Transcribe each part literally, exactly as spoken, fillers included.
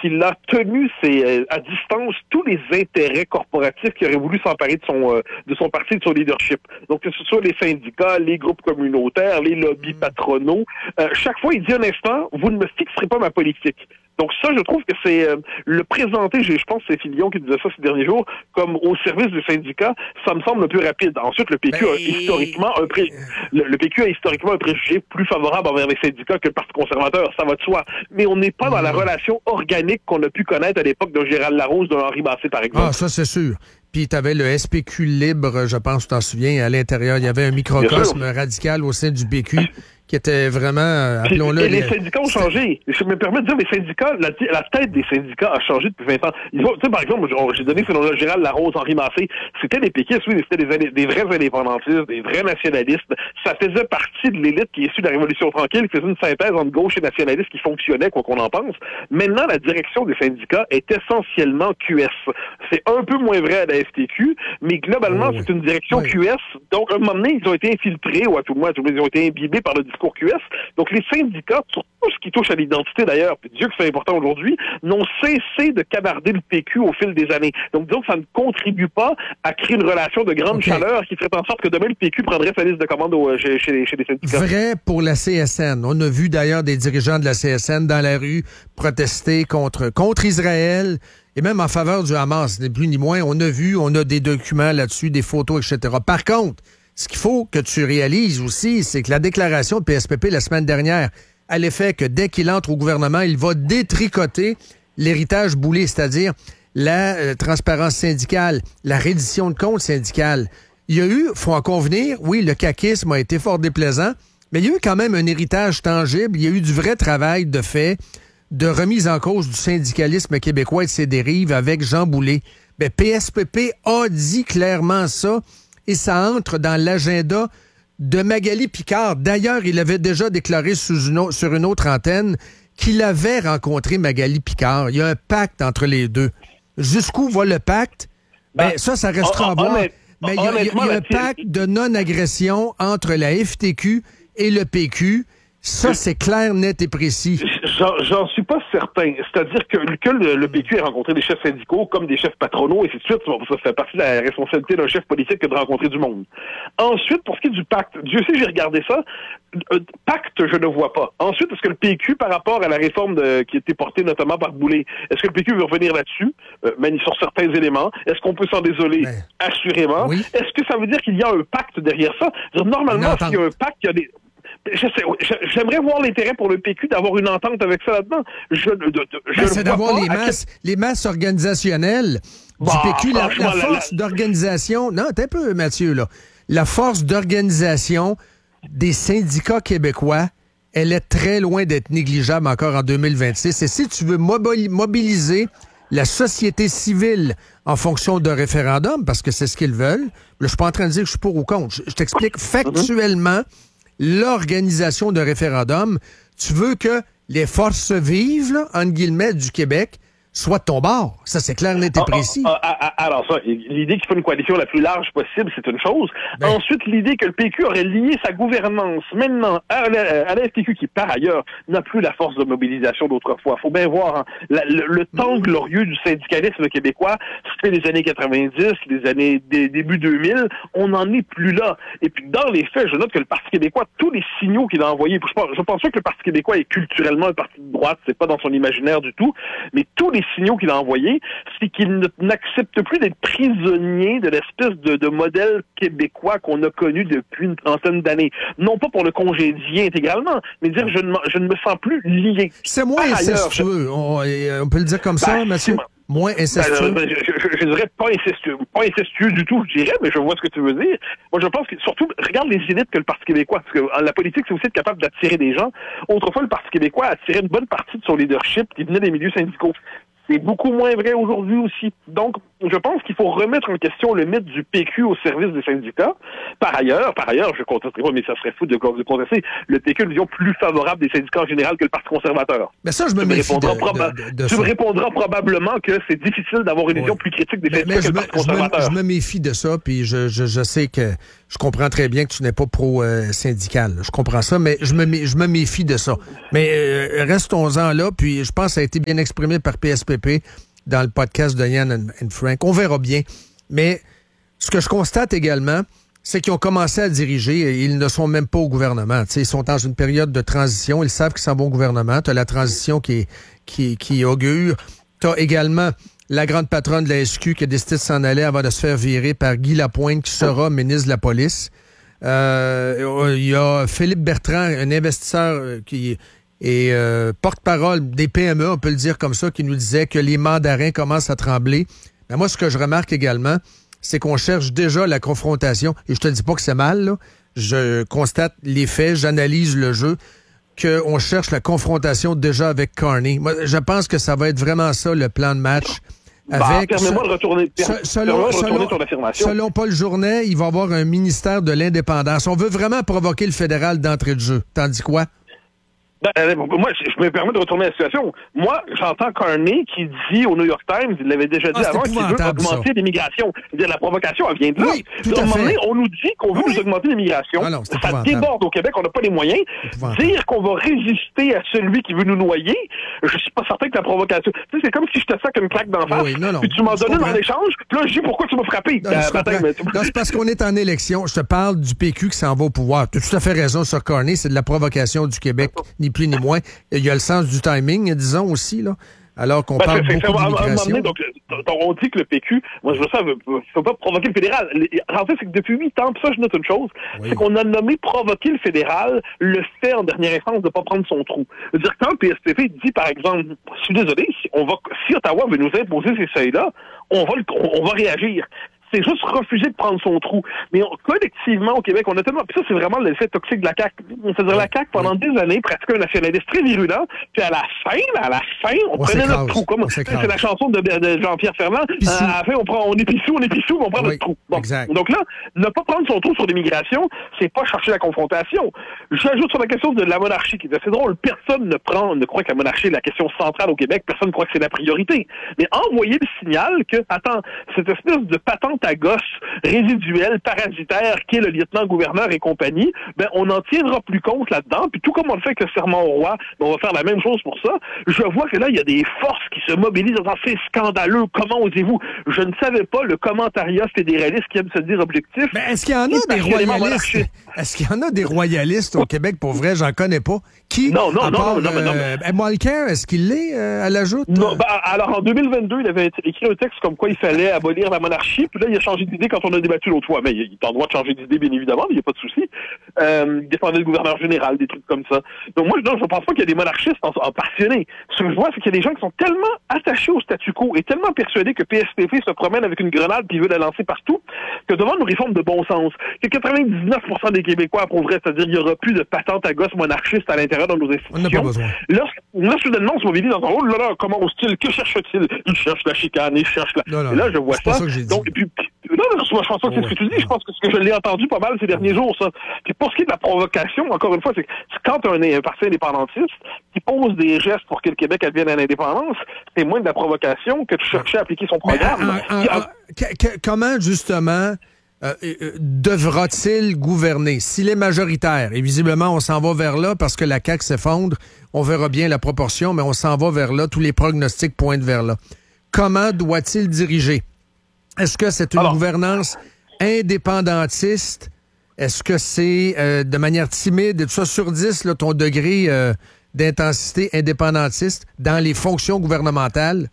qu'il a tenu ses, à distance tous les intérêts corporatifs qui auraient voulu s'emparer de son, de son parti, de son leadership. Donc, que ce soit les syndicats, les groupes communautaires, les lobbies patronaux, euh, chaque fois, il dit un instant, vous ne me fixerez pas ma politique. Donc ça, je trouve que c'est euh, le présenter, je pense que c'est Filion qui disait ça ces derniers jours, comme au service des syndicats, ça me semble un peu rapide. Ensuite, le P Q ben, a historiquement un pré... le, le P Q a historiquement un préjugé plus favorable envers les syndicats que le Parti conservateur, ça va de soi. Mais on n'est pas mmh. dans la relation organique qu'on a pu connaître à l'époque d'un Gérald Larose, d'un Henri Massé, par exemple. Ah, ça c'est sûr. Puis tu avais le S P Q libre, je pense, tu t'en souviens, à l'intérieur, il y avait un microcosme radical au sein du P Q. Qui était vraiment, appelons-le... Et les, les syndicats ont changé. Je me permets de dire, les syndicats, la, la tête des syndicats a changé depuis vingt ans. Tu sais, par exemple, j'ai donné ce nom-là, Gérald Larose, Henri Massé, c'était des péquistes, oui, c'était des, des vrais indépendantistes, des vrais nationalistes. Ça faisait partie de l'élite qui est issue de la Révolution tranquille, qui faisait une synthèse entre gauche et nationaliste qui fonctionnait, quoi qu'on en pense. Maintenant, la direction des syndicats est essentiellement Q S. C'est un peu moins vrai à la F T Q, mais globalement, oh, oui. c'est une direction oui. Q S. Donc, à un moment donné, ils ont été infiltrés, ou à tout le moins, ils ont été imbibés par le discours Q S. Donc, les syndicats, sur tout ce qui touche à l'identité d'ailleurs, puis Dieu que c'est important aujourd'hui, n'ont cessé de cabarder le P Q au fil des années. Donc, disons que ça ne contribue pas à créer une relation de grande okay. chaleur qui ferait en sorte que demain, le P Q prendrait sa liste de commandes au, chez, chez, chez les syndicats. Vrai pour la C S N. On a vu d'ailleurs des dirigeants de la C S N dans la rue protester contre, contre Israël et même en faveur du Hamas, ni plus ni moins. On a vu, on a des documents là-dessus, des photos, et cetera. Par contre, ce qu'il faut que tu réalises aussi, c'est que la déclaration de P S P P la semaine dernière, à l'effet que dès qu'il entre au gouvernement, il va détricoter l'héritage Boulay, c'est-à-dire la euh, transparence syndicale, la reddition de comptes syndicale. Il y a eu, faut en convenir, oui, le caquisme a été fort déplaisant, mais il y a eu quand même un héritage tangible. Il y a eu du vrai travail de fait, de remise en cause du syndicalisme québécois et de ses dérives avec Jean Boulay. Ben, P S P P a dit clairement ça. Et ça entre dans l'agenda de Magali Picard. D'ailleurs, il avait déjà déclaré sous une autre, sur une autre antenne qu'il avait rencontré Magali Picard. Il y a un pacte entre les deux. Jusqu'où va le pacte? Ben, ben ça, ça restera à voir. Mais il y a, il y a, il y a un pacte de non-agression entre la F T Q et le P Q. Ça, c'est clair, net et précis. J'en, j'en suis pas certain. C'est-à-dire que, que le, le P Q ait rencontré des chefs syndicaux comme des chefs patronaux, et ainsi de suite, ça fait partie de la responsabilité d'un chef politique que de rencontrer du monde. Ensuite, pour ce qui est du pacte, Dieu sait, j'ai regardé ça, euh, pacte, je ne vois pas. Ensuite, est-ce que le P Q, par rapport à la réforme de, qui a été portée notamment par Boulay, est-ce que le P Q veut revenir là-dessus, euh, même sur certains éléments? Est-ce qu'on peut s'en désoler? Ben, assurément. Oui. Est-ce que ça veut dire qu'il y a un pacte derrière ça? C'est-à-dire, normalement, s'il y a un pacte, il y a des... Je sais, j'aimerais voir l'intérêt pour le P Q d'avoir une entente avec ça là-dedans. Je, de, de, je ben, c'est d'avoir les masses, quel... les masses organisationnelles du bah, P Q, la, la force la... d'organisation. Non, t'es un peu, Mathieu, là. La force d'organisation des syndicats québécois, elle est très loin d'être négligeable encore en deux mille vingt-six. Et si tu veux mobiliser la société civile en fonction d'un référendum, parce que c'est ce qu'ils veulent, là, je suis pas en train de dire que je suis pour ou contre. Je, je t'explique factuellement l'organisation d'un référendum. Tu veux que les forces vives, là, entre guillemets, du Québec soient de ton bord. Ça, c'est clair, net et précis. Ah, ah, ah, ah, alors ça, l'idée qu'il faut une coalition la plus large possible, c'est une chose. Ben. Ensuite, l'idée que le P Q aurait lié sa gouvernance maintenant à la, à la F T Q, qui par ailleurs n'a plus la force de mobilisation d'autrefois. Faut bien voir, hein, la, le, le temps glorieux du syndicalisme québécois, c'était les années quatre-vingt-dix, les années des, début deux mille, on n'en est plus là. Et puis dans les faits, je note que le Parti québécois, tous les signaux qu'il a envoyés, je pense, je pense pas que le Parti québécois est culturellement un parti de droite, c'est pas dans son imaginaire du tout, mais tous les signaux qu'il a envoyés, c'est qu'il n'accepte plus d'être prisonnier de l'espèce de, de modèle québécois qu'on a connu depuis une trentaine d'années. Non pas pour le congédier intégralement, mais dire je ne, je ne me sens plus lié. C'est moins incestueux. Je... On, on peut le dire comme ben, ça, Mathieu? Moins incestueux. Ben, je, je, je dirais pas incestueux. Pas incestueux du tout, je dirais, mais je vois ce que tu veux dire. Moi, je pense que, surtout, regarde les élites que le Parti québécois, parce que la politique, c'est aussi être capable d'attirer des gens. Autrefois, le Parti québécois a attiré une bonne partie de son leadership qui venait des milieux syndicaux. C'est beaucoup moins vrai aujourd'hui aussi. Donc, je pense qu'il faut remettre en question le mythe du P Q au service des syndicats. Par ailleurs, par ailleurs, je ne contesterai pas, mais ça serait fou de, de contester, le P Q a une vision plus favorable des syndicats en général que le Parti conservateur. Mais ça, je me méfie de, proba- de, de, de Tu ça. me répondras probablement que c'est difficile d'avoir une vision oui. plus critique des mais, syndicats mais que le Parti me, conservateur. Je me, je me méfie de ça, puis je, je, je sais que je comprends très bien que tu n'es pas pro-syndical. Euh, je comprends ça, mais je me, je me méfie de ça. Mais euh, restons-en là, puis je pense que ça a été bien exprimé par P S P P dans le podcast de Yann and Frank. On verra bien. Mais ce que je constate également, c'est qu'ils ont commencé à diriger et ils ne sont même pas au gouvernement. T'sais, ils sont dans une période de transition. Ils savent qu'ils s'en vont au gouvernement. Tu as la transition qui, est, qui, qui augure. Tu as également la grande patronne de la S Q qui a décidé de s'en aller avant de se faire virer par Guy Lapointe, qui sera ministre de la Police. Euh, il y a Philippe Bertrand, un investisseur qui est euh, porte-parole des P M E, on peut le dire comme ça, qui nous disait que les mandarins commencent à trembler. Mais moi, ce que je remarque également, c'est qu'on cherche déjà la confrontation. Et je te dis pas que c'est mal, là. Je constate les faits, j'analyse le jeu, qu'on cherche la confrontation déjà avec Carney. Moi, je pense que ça va être vraiment ça, le plan de match. Avec, bah, permets-moi de retourner, se, selon, de retourner selon, sur l'affirmation. Selon Paul Journet, il va y avoir un ministère de l'indépendance. On veut vraiment provoquer le fédéral d'entrée de jeu. T'en dis quoi? Ben, moi, je me permets de retourner à la situation. Moi, j'entends Carney qui dit au New York Times, il l'avait déjà dit ah, avant, qu'il veut augmenter l'immigration. C'est-à-dire, la provocation, elle vient de là. Oui, tout à à un moment donné, fait. on nous dit qu'on veut oui. nous augmenter l'immigration. Ah non, ça déborde au Québec, on n'a pas les moyens. Dire qu'on va résister à celui qui veut nous noyer, je suis pas certain que la provocation... Tu sais, c'est comme si je te sac une claque d'en face, oui, non, non, puis tu m'en donnais dans l'échange, puis là, je dis pourquoi tu m'as frappé. Non, euh, matin, mais... non, c'est parce qu'on est en élection. Je te parle du P Q qui s'en va au pouvoir. Tu as tout à fait raison sur Carney, c'est de la provocation du Québec, ni plus ni moins. Il y a le sens du timing, disons aussi, là. Alors qu'on ben, parle c'est, beaucoup c'est, d'immigration. Donc, donc, on dit que le P Q, moi je veux ça, il ne faut pas provoquer le fédéral. En fait, c'est que depuis huit ans, puis ça je note une chose, oui. c'est qu'on a nommé provoquer le fédéral le fait en dernière instance de ne pas prendre son trou. C'est-à-dire quand le P S P P dit par exemple, je suis désolé, si, on va, si Ottawa veut nous imposer ces seuils-là, on va, le, on, on va réagir. C'est juste refuser de prendre son trou. Mais on, collectivement, au Québec, on a tellement... Puis ça, c'est vraiment l'effet toxique de la C A Q. C'est-à-dire, la C A Q, pendant des années, pratiquait un nationaliste très virulent, puis à la fin, à la fin, on, on prenait notre trou. Comme, c'est la chanson de, de Jean-Pierre Ferland. Euh, à la fin, on prend, on est pissou, on est pissou, mais on prend oui, notre trou. Bon. Donc là, ne pas prendre son trou sur l'immigration, c'est pas chercher la confrontation. J'ajoute sur la question de la monarchie, qui est assez drôle. Personne ne prend, ne croit que la monarchie est la question centrale au Québec. Personne ne croit que c'est la priorité. Mais envoyer le signal que, attends, cette espèce de patente à gosse résiduel, parasitaire, qui est le lieutenant-gouverneur et compagnie, ben, on n'en tiendra plus compte là-dedans. Puis tout comme on le fait avec le serment au roi, ben, on va faire la même chose pour ça. Je vois que là, il y a des forces qui se mobilisent. C'est scandaleux. Comment osez-vous? Je ne savais pas le commentariat fédéraliste qui aime se dire objectif. Mais est-ce qu'il y en a des royalistes? Est-ce qu'il y en a des royalistes au Québec? Pour vrai, j'en connais pas. Qui? Non, non, non, part, non, non, non, euh, non. Mulcair, est-ce qu'il l'est euh, à l'ajout? Non, ben, alors en deux mille vingt-deux, il avait écrit un texte comme quoi il fallait abolir la monarchie, puis là, il a changé d'idée quand on a débattu l'autre fois. Mais il est en droit de changer d'idée, bien évidemment, il n'y a pas de souci. Euh, il défendait le gouverneur général, des trucs comme ça. Donc moi, je ne pense pas qu'il y a des monarchistes en, en passionnés. Ce que je vois, c'est qu'il y a des gens qui sont tellement attachés au statu quo et tellement persuadés que P S P P se promène avec une grenade puis veut la lancer partout, que devant une réforme de bon sens, que quatre-vingt-dix-neuf pour cent des Québécois approuveraient, c'est-à-dire qu'il n'y aura plus de patente à gosse monarchiste à l'intérieur de nos institutions. On n'a pas besoin. Là, là, soudainement, on se mobilise dans oh là là, comment hose-t-il? Que cherche-t-il? Il cherche la chicane, il cherche la... Non, non, et là, je vois ça. ça que Donc, et puis, puis, non, non, je pense pas que c'est ce que tu dis. Je pense que ce que je l'ai entendu pas mal ces derniers jours, ça. Puis pour ce qui est de la provocation, encore une fois, c'est que quand tu as un, un parti indépendantiste qui pose des gestes pour que le Québec advienne à l'indépendance, c'est moins de la provocation que de chercher à appliquer son programme. Mais, euh, euh, euh, que, comment, justement, euh, euh, devra-t-il gouverner? S'il est majoritaire, et visiblement, on s'en va vers là parce que la C A Q s'effondre, on verra bien la proportion, mais on s'en va vers là, tous les prognostics pointent vers là. Comment doit-il diriger? Est-ce que c'est une Alors, gouvernance indépendantiste? Est-ce que c'est euh, de manière timide, tout ça sur dix, là, ton degré euh, d'intensité indépendantiste dans les fonctions gouvernementales?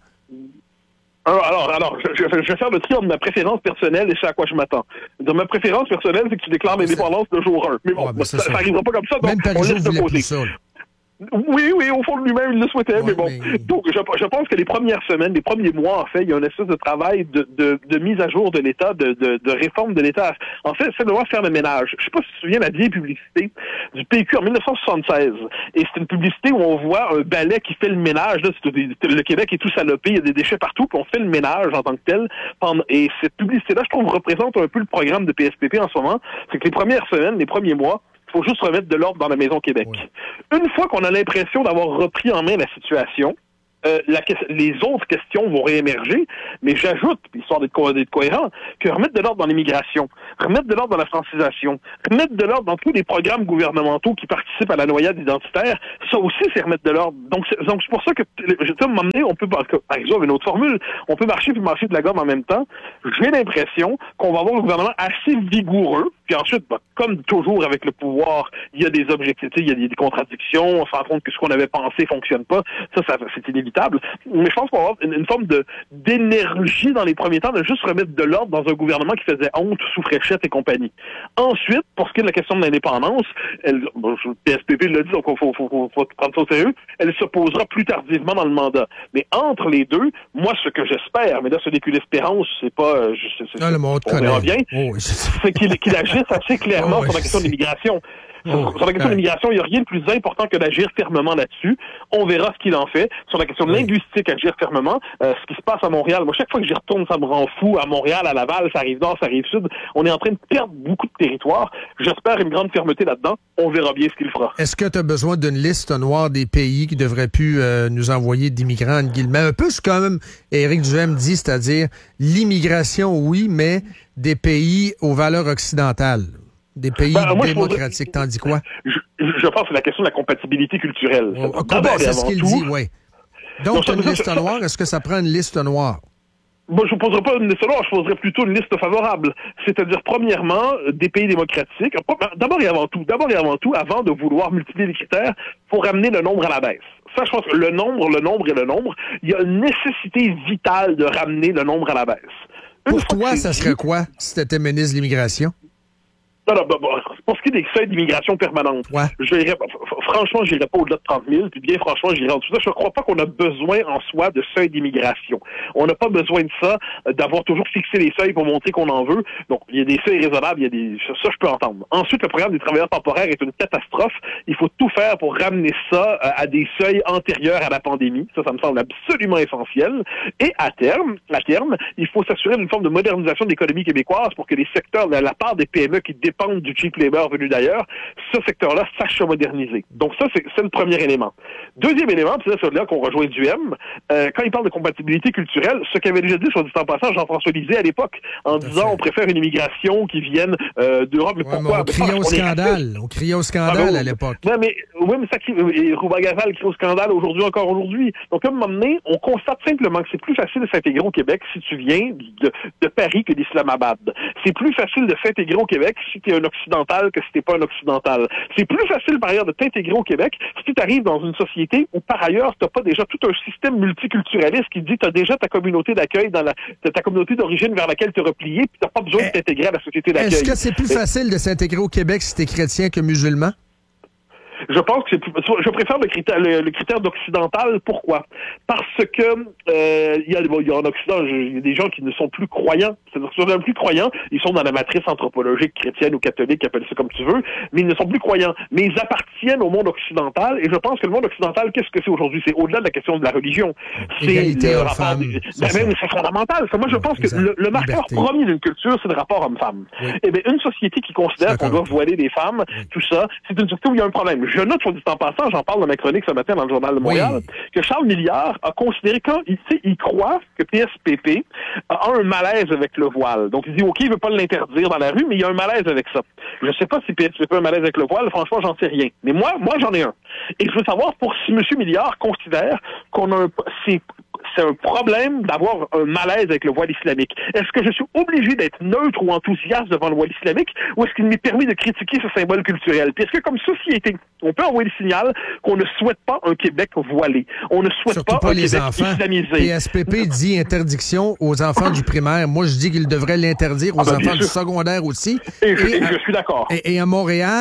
Alors, alors, alors je, je, je vais faire le tri entre ma préférence personnelle et ce à quoi je m'attends. De ma préférence personnelle, c'est que tu déclares l'indépendance le jour un. Mais bon, ouais, ben ça, ça, ça arrivera pas comme ça, donc même on laisse te poser. Ça, Oui, oui, au fond de lui-même, il le souhaitait, ouais, mais bon. Mais... Donc, je, je pense que les premières semaines, les premiers mois, en fait, il y a une espèce de travail de, de, de mise à jour de l'État, de, de, de réforme de l'État. En fait, c'est de devoir faire le ménage. Je sais pas si tu te souviens de la vieille publicité du P Q en dix-neuf cent soixante-seize. Et c'est une publicité où on voit un balai qui fait le ménage. Là, c'est, le Québec est tout salopé, il y a des déchets partout, puis on fait le ménage en tant que tel. Et cette publicité-là, je trouve, représente un peu le programme de P S P P en ce moment. C'est que les premières semaines, les premiers mois, il faut juste remettre de l'ordre dans la maison Québec. Oui. Une fois qu'on a l'impression d'avoir repris en main la situation, euh, la, les autres questions vont réémerger, mais j'ajoute, histoire d'être, co- d'être cohérent, que remettre de l'ordre dans l'immigration, remettre de l'ordre dans la francisation, remettre de l'ordre dans tous les programmes gouvernementaux qui participent à la noyade identitaire, ça aussi, c'est remettre de l'ordre. Donc, c'est, donc, c'est pour ça que, je vais m'emmener, on peut, par exemple, une autre formule, on peut marcher puis marcher de la gomme en même temps. J'ai l'impression qu'on va avoir un gouvernement assez vigoureux, puis ensuite, bah, comme toujours avec le pouvoir, il y a des objectifs, il y a des, des contradictions, on se rend compte que ce qu'on avait pensé fonctionne pas, ça, ça c'est inévitable. Mais je pense qu'on va avoir une, une forme de d'énergie dans les premiers temps, de juste remettre de l'ordre dans un gouvernement qui faisait honte sous Fréchette et compagnie. Ensuite, pour ce qui est de la question de l'indépendance, elle, bon, le P S P P l'a dit, donc il faut, faut, faut, faut prendre ça au sérieux, elle se posera plus tardivement dans le mandat. Mais entre les deux, moi, ce que j'espère, mais là, ce n'est qu'une espérance, c'est pas... Je, c'est, c'est, non, le monde on verra bien, oh, c'est qu'il, qu'il agisse assez clairement oh, sur la question de l'immigration. Sur, oh, sur la question de l'immigration, il n'y a rien de plus important que d'agir fermement là-dessus. On verra ce qu'il en fait. Sur la question de linguistique, agir fermement. Euh, ce qui se passe à Montréal, moi, chaque fois que j'y retourne, ça me rend fou. À Montréal, à Laval, ça arrive nord, ça arrive sud. On est en train de perdre beaucoup de territoire. J'espère une grande fermeté là-dedans. On verra bien ce qu'il fera. Est-ce que tu as besoin d'une liste noire des pays qui devraient plus euh, nous envoyer d'immigrants, en guillemets? Un peu ce que, quand même, Éric Duhaime dit, c'est-à-dire l'immigration, oui, mais des pays aux valeurs occidentales. Des pays ben, moi, démocratiques, t'en dis quoi? Je, je pense que c'est la question de la compatibilité culturelle. Oh, oh, ben, c'est ce qu'il tout, dit, oui. Donc, donc une liste ça, noire, est-ce que ça prend une liste noire? Moi, je ne poserais pas une liste noire, je poserais plutôt une liste favorable. C'est-à-dire, premièrement, des pays démocratiques. D'abord et avant tout, d'abord et avant tout, avant de vouloir multiplier les critères, il faut ramener le nombre à la baisse. Ça, je pense que le nombre, le nombre et le nombre, il y a une nécessité vitale de ramener le nombre à la baisse. Une Pour toi, ça serait quoi si tu étais ministre de l'immigration? Non, non, bon, bon, pour ce qui est des seuils d'immigration permanente, ouais. j'irais, franchement, j'irais pas au-delà de trente mille, puis bien franchement, j'irais en dessous de ça. Je ne crois pas qu'on a besoin en soi de seuils d'immigration. On n'a pas besoin de ça, d'avoir toujours fixé les seuils pour montrer qu'on en veut. Donc, il y a des seuils raisonnables, il y a des, ça, je peux entendre. Ensuite, le programme des travailleurs temporaires est une catastrophe. Il faut tout faire pour ramener ça à des seuils antérieurs à la pandémie. Ça, ça me semble absolument essentiel. Et à terme, à terme, il faut s'assurer d'une forme de modernisation de l'économie québécoise pour que les secteurs, la, la part des P M E qui dépendent du cheap labor venu d'ailleurs, ce secteur-là sache se moderniser. Donc ça, c'est, c'est le premier élément. Deuxième élément, puis c'est là qu'on rejoint Duhaime, euh, quand il parle de compatibilité culturelle, ce qu'avait déjà dit sur du temps passant Jean-François Lisée à l'époque, en Tout disant on préfère une immigration qui vienne euh, d'Europe, mais ouais, pourquoi? Mais on criait au scandale, on criait au scandale ah, ben, à l'époque. Ouais, mais, oui, mais ça crie, et Rouba Gazal crie au scandale aujourd'hui, encore aujourd'hui. Donc à un moment donné, on constate simplement que c'est plus facile de s'intégrer au Québec si tu viens de, de Paris que d'Islamabad. C'est plus facile de s'intégrer au Québec si tu es un occidental que si t'es pas un occidental. C'est plus facile par ailleurs de t'intégrer au Québec si tu arrives dans une société où par ailleurs t'as pas déjà tout un système multiculturaliste qui dit t'as déjà ta communauté d'accueil dans la ta communauté d'origine vers laquelle te replier puis t'as pas besoin de t'intégrer à la société d'accueil. Est-ce que c'est plus Et... facile de s'intégrer au Québec si t'es chrétien que musulman? Je pense que c'est plus, je préfère le critère, le, le critère d'occidental. Pourquoi? Parce que euh, il y a, bon, il y a en Occident, il y a des gens qui ne sont plus croyants. C'est-à-dire qu'ils sont plus croyants. Ils sont dans la matrice anthropologique chrétienne ou catholique, appelle ça comme tu veux, mais ils ne sont plus croyants. Mais ils appartiennent au monde occidental. Et je pense que le monde occidental, qu'est-ce que c'est aujourd'hui? C'est au-delà de la question de la religion. Égalité c'est le rapport. Femme, du, c'est, même, c'est fondamental. Moi, je pense exact. que le, le marqueur Liberté. premier d'une culture, c'est le rapport homme-femme. Oui. Eh bien, une société qui considère qu'on doit voiler les femmes, oui. tout ça, c'est une société où il y a un problème. Je note sur du temps passant, j'en parle dans ma chronique ce matin dans le Journal de Montréal, oui. que Charles Milliard a considéré quand il, il croit que P S P P a un malaise avec le voile. Donc il dit OK, il veut pas l'interdire dans la rue, mais il y a un malaise avec ça. Je sais pas si P S P P a un malaise avec le voile, franchement, j'en sais rien. Mais moi, moi j'en ai un. Et je veux savoir pour si M. Milliard considère qu'on a un c'est c'est un problème d'avoir un malaise avec le voile islamique. Est-ce que je suis obligé d'être neutre ou enthousiaste devant le voile islamique, ou est-ce qu'il m'est permis de critiquer ce symbole culturel? Puis est-ce que comme société, on peut envoyer le signal qu'on ne souhaite pas un Québec voilé? On ne souhaite Surtout pas, pas un les Québec enfants. islamisé. P S P P dit interdiction aux enfants du primaire. Moi, je dis qu'il devrait l'interdire aux ah ben, enfants du secondaire aussi. Et je, et, et je suis d'accord. Et, et à Montréal,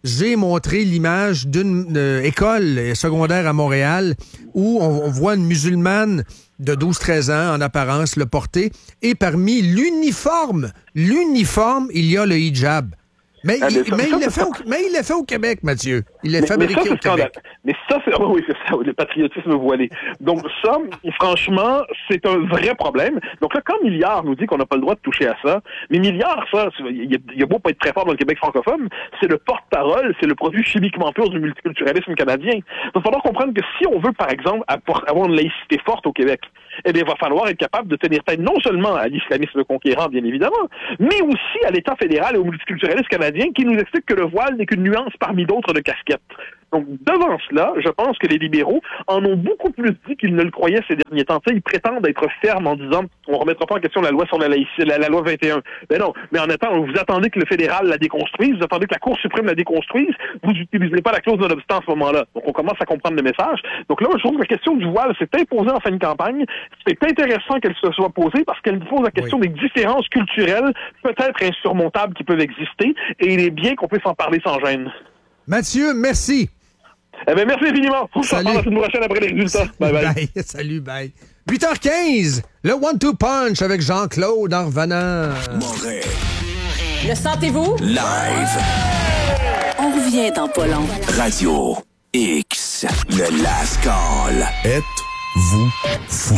j'ai montré l'image d'une euh, école secondaire à Montréal où on, on voit une musulmane de douze treize ans, en apparence, le porter, et parmi l'uniforme, l'uniforme, il y a le hijab. Mais, ah, il, mais, mais, ça, il l'a fait au, mais il l'a fait au Québec, Mathieu. Il l'a fabriqué mais ça, au Québec. Mais ça, c'est... Oh oui, c'est ça, le patriotisme voilé. Donc ça, franchement, c'est un vrai problème. Donc là, quand Milliard nous dit qu'on n'a pas le droit de toucher à ça, mais Milliard, ça, il y a beau pas être très fort dans le Québec francophone, c'est le porte-parole, c'est le produit chimiquement pur du multiculturalisme canadien. Il va falloir comprendre que si on veut, par exemple, avoir une laïcité forte au Québec, eh bien, il va falloir être capable de tenir tête non seulement à l'islamisme conquérant, bien évidemment, mais aussi à l'État fédéral et au multiculturalisme canadien qui nous explique que le voile n'est qu'une nuance parmi d'autres de casquettes. Donc, devant cela, je pense que les libéraux en ont beaucoup plus dit qu'ils ne le croyaient ces derniers temps. T'sais, ils prétendent être fermes en disant on ne remettra pas en question la loi sur la laïcité, la, la loi vingt et un. Mais non, mais en attendant, vous attendez que le fédéral la déconstruise, vous attendez que la Cour suprême la déconstruise, vous n'utilisez pas la clause non-obstant à ce moment-là. Donc, on commence à comprendre le message. Donc là, je trouve que la question du voile s'est imposée en fin de campagne. C'est intéressant qu'elle se soit posée parce qu'elle pose la question oui. des différences culturelles peut-être insurmontables qui peuvent exister et il est bien qu'on puisse en parler sans gêne. Mathieu, merci. Eh bien, merci infiniment. On se reparle la semaine prochaine après les résultats. Bye bye. bye. Salut, bye. huit heures quinze, le one-two punch avec Jean-Claude Arvanant. Montréal. Le sentez-vous? Live. On revient dans pas long. Radio X, le last call. Êtes-vous fou?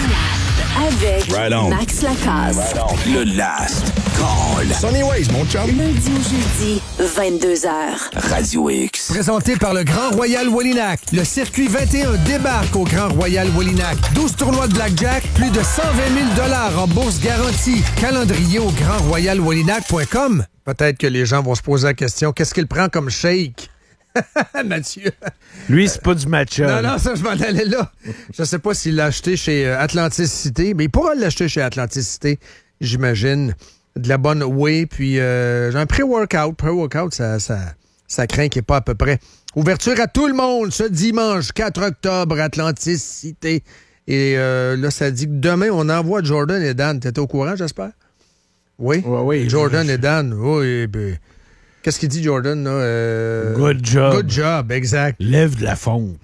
Avec right Max Lacasse. Right le last call. Sunny Ways, mon chum. Lundi au jeudi, vingt-deux heures. Radio X. Présenté par le Grand Royal Wallinac. Le circuit vingt et un débarque au Grand Royal Wallinac. douze tournois de blackjack, plus de cent vingt mille dollars en bourse garantie. Calendrier au grand royal wallinac point com. Peut-être que les gens vont se poser la question, qu'est-ce qu'il prend comme shake? Mathieu. Lui, c'est pas du match-up. Non, non, ça, je m'en allais là. Je sais pas s'il l'a acheté chez Atlantis Cité, mais il pourra l'acheter chez Atlantis Cité, j'imagine. De la bonne whey, puis euh, un pré-workout. Pré-workout, ça, ça, ça craint qu'il n'y ait pas à peu près. Ouverture à tout le monde ce dimanche quatre octobre, Atlantis Cité. Et euh, là, ça dit que demain, on envoie Jordan et Dan. T'étais au courant, j'espère? Oui? Oui, oui. Jordan et Dan. Oui, ben... Qu'est-ce qu'il dit, Jordan? Là? Euh... Good job. Good job, exact. Lève de la fonte.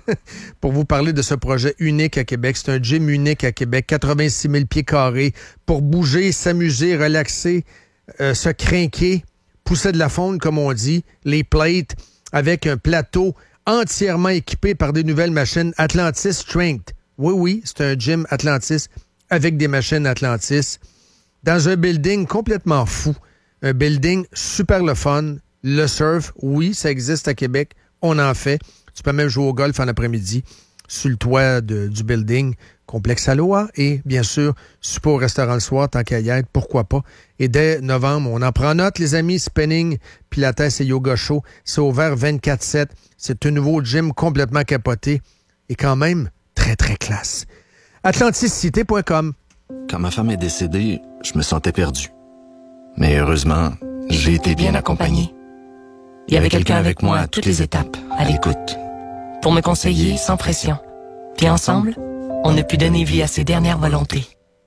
Pour vous parler de ce projet unique à Québec. C'est un gym unique à Québec, quatre-vingt-six mille pieds carrés, pour bouger, s'amuser, relaxer, euh, se crinquer, pousser de la fonte, comme on dit, les plates, avec un plateau entièrement équipé par des nouvelles machines Atlantis Strength. Oui, oui, c'est un gym Atlantis avec des machines Atlantis dans un building complètement fou. Un building super le fun. Le surf, oui, ça existe à Québec. On en fait. Tu peux même jouer au golf en après-midi sur le toit de, du building. Complexe Aloha et, bien sûr, super au restaurant le soir, tant qu'à y être, pourquoi pas. Et dès novembre, on en prend note, les amis. Spinning, Pilates et Yoga Show. C'est ouvert vingt-quatre sept. C'est un nouveau gym complètement capoté et quand même très, très classe. atlantis cité point com. Quand ma femme est décédée, je me sentais perdu. Mais heureusement, j'ai été bien accompagné. Il y avait quelqu'un avec moi à toutes les étapes, à l'écoute, pour me conseiller sans pression. Puis ensemble, on a pu donner vie à ses dernières volontés.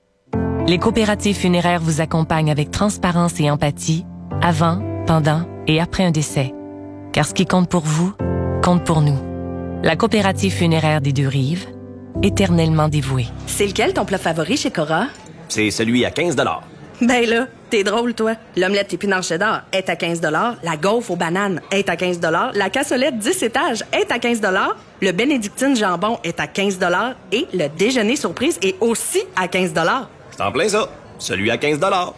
Les coopératives funéraires vous accompagnent avec transparence et empathie, avant, pendant et après un décès. Car ce qui compte pour vous, compte pour nous. La coopérative funéraire des Deux-Rives, éternellement dévouée. C'est lequel ton plat favori chez Cora? C'est celui à quinze dollars. Ben là, t'es drôle, toi. L'omelette épinard cheddar est à quinze dollars. La gaufre aux bananes est à quinze dollars. La cassolette dix étages est à quinze dollars. Le bénédictine jambon est à quinze dollars. Et le déjeuner surprise est aussi à quinze dollars. C'est en plein ça. Celui à quinze dollars.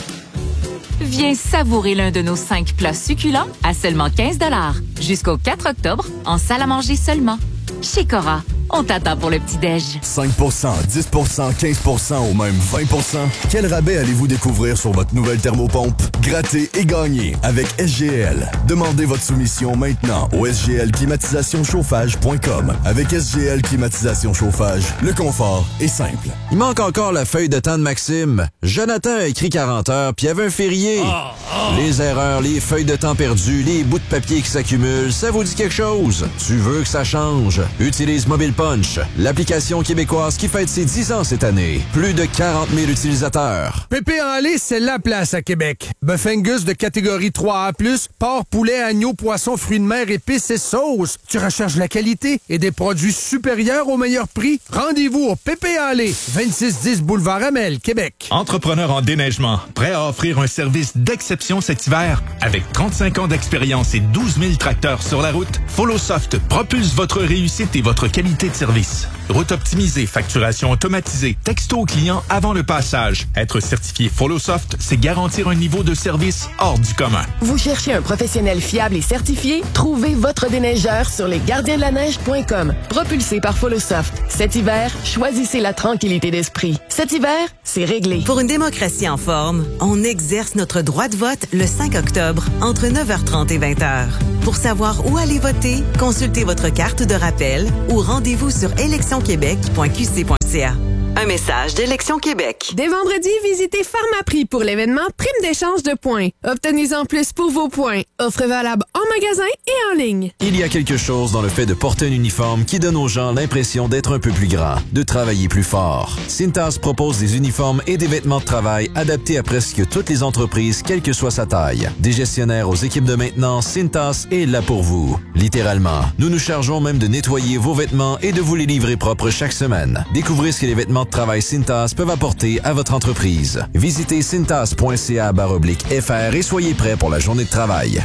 Viens savourer l'un de nos cinq plats succulents à seulement quinze dollars. Jusqu'au quatre octobre, en salle à manger seulement. Chez Cora, on t'attend pour le petit-déj. cinq pour cent, dix pour cent, quinze pour cent ou même vingt pour cent. Quel rabais allez-vous découvrir sur votre nouvelle thermopompe? Grattez et gagnez avec S G L. Demandez votre soumission maintenant au s g l climatisation chauffage point com. Avec S G L Climatisation Chauffage, le confort est simple. Il manque encore la feuille de temps de Maxime. Jonathan a écrit quarante heures, puis il y avait un férié. Oh, oh. Les erreurs, les feuilles de temps perdues, les bouts de papier qui s'accumulent, ça vous dit quelque chose? Tu veux que ça change? Utilise Mobile Punch, l'application québécoise qui fête ses dix ans cette année. Plus de quarante mille utilisateurs. Pépé en lait, c'est la place à Québec. Bœuf Angus de catégorie trois A plus, porc, poulet, agneau, poisson, fruits de mer, épices et sauces. Tu recherches la qualité et des produits supérieurs au meilleur prix? Rendez-vous au Pépé en lait, vingt-six dix Boulevard Amel, Québec. Entrepreneur en déneigement, prêt à offrir un service d'exception cet hiver? Avec trente-cinq ans d'expérience et douze mille tracteurs sur la route, Follosoft propulse votre réussite et votre qualité de service. Route optimisée, facturation automatisée, texto au client avant le passage. Être certifié Follosoft, c'est garantir un niveau de service hors du commun. Vous cherchez un professionnel fiable et certifié? Trouvez votre déneigeur sur lesgardiensdelaneige point com. Propulsé par Follosoft. Cet hiver, choisissez la tranquillité d'esprit. Cet hiver, c'est réglé. Pour une démocratie en forme, on exerce notre droit de vote le cinq octobre entre neuf heures trente et vingt heures. Pour savoir où aller voter, consultez votre carte de rappel ou rendez-vous sur élection québec point q c point c a. Un message d'Élection Québec. Dès vendredi, visitez Pharmaprix pour l'événement Prime d'échange de points. Obtenez-en plus pour vos points. Offre valable en magasin et en ligne. Il y a quelque chose dans le fait de porter un uniforme qui donne aux gens l'impression d'être un peu plus grand, de travailler plus fort. Cintas propose des uniformes et des vêtements de travail adaptés à presque toutes les entreprises, quelle que soit sa taille. Des gestionnaires aux équipes de maintenance, Cintas est là pour vous. Littéralement. Nous nous chargeons même de nettoyer vos vêtements et de vous les livrer propres chaque semaine. Découvrez ce que les vêtements de travail Cintas peuvent apporter à votre entreprise. Visitez cintas point c a barre oblique f r et soyez prêts pour la journée de travail.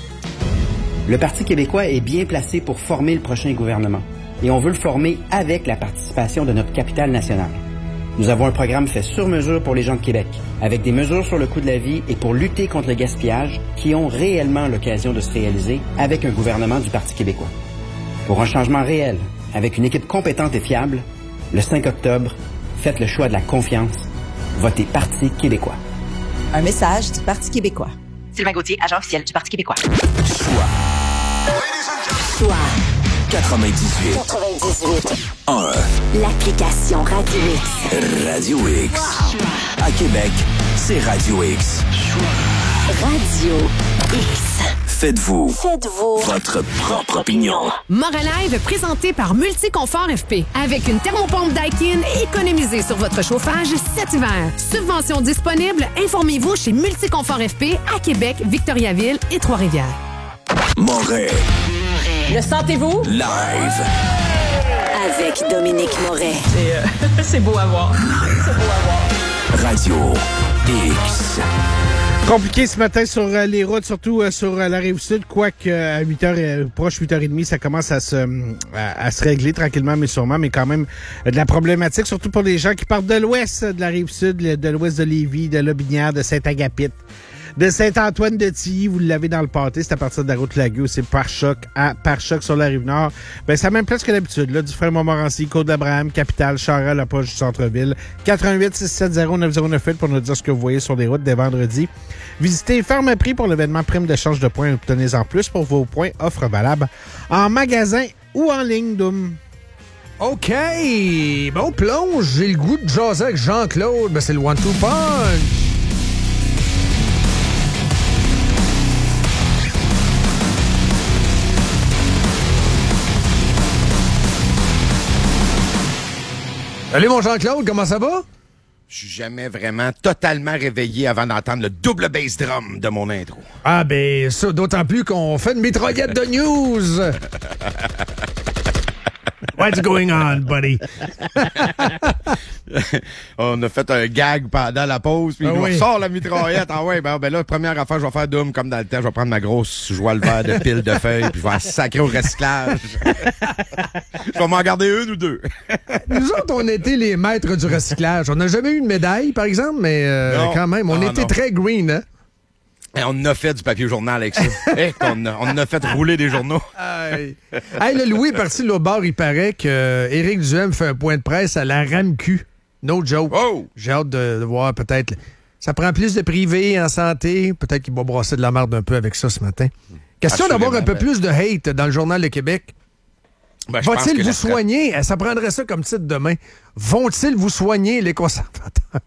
Le Parti québécois est bien placé pour former le prochain gouvernement. Et on veut le former avec la participation de notre capitale nationale. Nous avons un programme fait sur mesure pour les gens de Québec, avec des mesures sur le coût de la vie et pour lutter contre le gaspillage qui ont réellement l'occasion de se réaliser avec un gouvernement du Parti québécois. Pour un changement réel, avec une équipe compétente et fiable, le cinq octobre, faites le choix de la confiance. Votez Parti québécois. Un message du Parti québécois. Sylvain Gauthier, agent officiel du Parti québécois. Choix. Choix. quatre-vingt-dix-huit. quatre-vingt-dix-huit. un. L'application Radio X. Radio X. À Québec, c'est Radio X. Radio X. Faites-vous. Faites-vous. Votre propre opinion. Moralive présenté par Multiconfort F P. Avec une thermopompe Daikin, économisez sur votre chauffage cet hiver. Subvention disponible, informez-vous chez Multiconfort F P à Québec, Victoriaville et Trois-Rivières. Moret. Le sentez-vous? Live. Avec Dominique Moret. C'est, euh, c'est beau à voir. C'est beau à voir. Radio X. Compliqué ce matin sur euh, les routes, surtout euh, sur euh, la Rive-Sud, quoique euh, à huit heures, euh, proche huit heures trente, ça commence à se, à, à se régler tranquillement mais sûrement, mais quand même euh, de la problématique, surtout pour les gens qui partent de l'ouest de la Rive-Sud, de l'ouest de Lévis, de Lobinière, de Saint-Agapit, de Saint-Antoine-de-Tilly, vous l'avez dans le pâté, c'est à partir de la route Lagueux, c'est pare-choc à pare-choc sur la Rive-Nord. Ben, c'est la même place que d'habitude, là, du frère Montmorency, Côte-d'Abraham, Capitale, Charest, la poche du centre-ville. quatre-vingt-huit six sept zéro neuf zéro neuf huit pour nous dire ce que vous voyez sur les routes dès vendredi. Visitez Pharmaprix pour l'événement Prime d'échange de points. Obtenez-en plus pour vos points. Offre valable en magasin ou en ligne, Doom. OK. Bon, plonge. J'ai le goût de jaser avec Jean-Claude. Ben, c'est le one-two punch. Salut, mon Jean-Claude. Comment ça va? Je suis jamais vraiment totalement réveillé avant d'entendre le double bass drum de mon intro. Ah ben ça, d'autant plus qu'on fait une mitraillette de news. What's going on, buddy? On a fait un gag pendant la pause, puis ah il oui. nous sort la mitraillette. Ah ouais, ben, ben là, première affaire, je vais faire Doom comme dans le temps. Je vais prendre ma grosse joie le vert de pile de feuilles, puis je vais la sacrer au recyclage. Je vais m'en garder une ou deux. Nous autres, on était les maîtres du recyclage. On n'a jamais eu une médaille, par exemple, mais euh, quand même, on ah, était non. très green, hein? Et on a fait du papier journal avec ça. Hey, on, a, on a fait rouler des journaux. Hey, hey le Louis est parti de l'autre bord. Il paraît que euh, Éric Duhem fait un point de presse à la R A M Q. No joke. Oh! J'ai hâte de, de voir peut-être. Ça prend plus de privé en santé. Peut-être qu'il va brasser de la merde un peu avec ça ce matin. Question Absolument, d'avoir un peu ben. plus de hate dans le Journal de Québec. Ben, je pense Va-t-il que vous la... soigner? Ça prendrait ça comme titre demain. Vont-ils vous soigner, les conservateurs?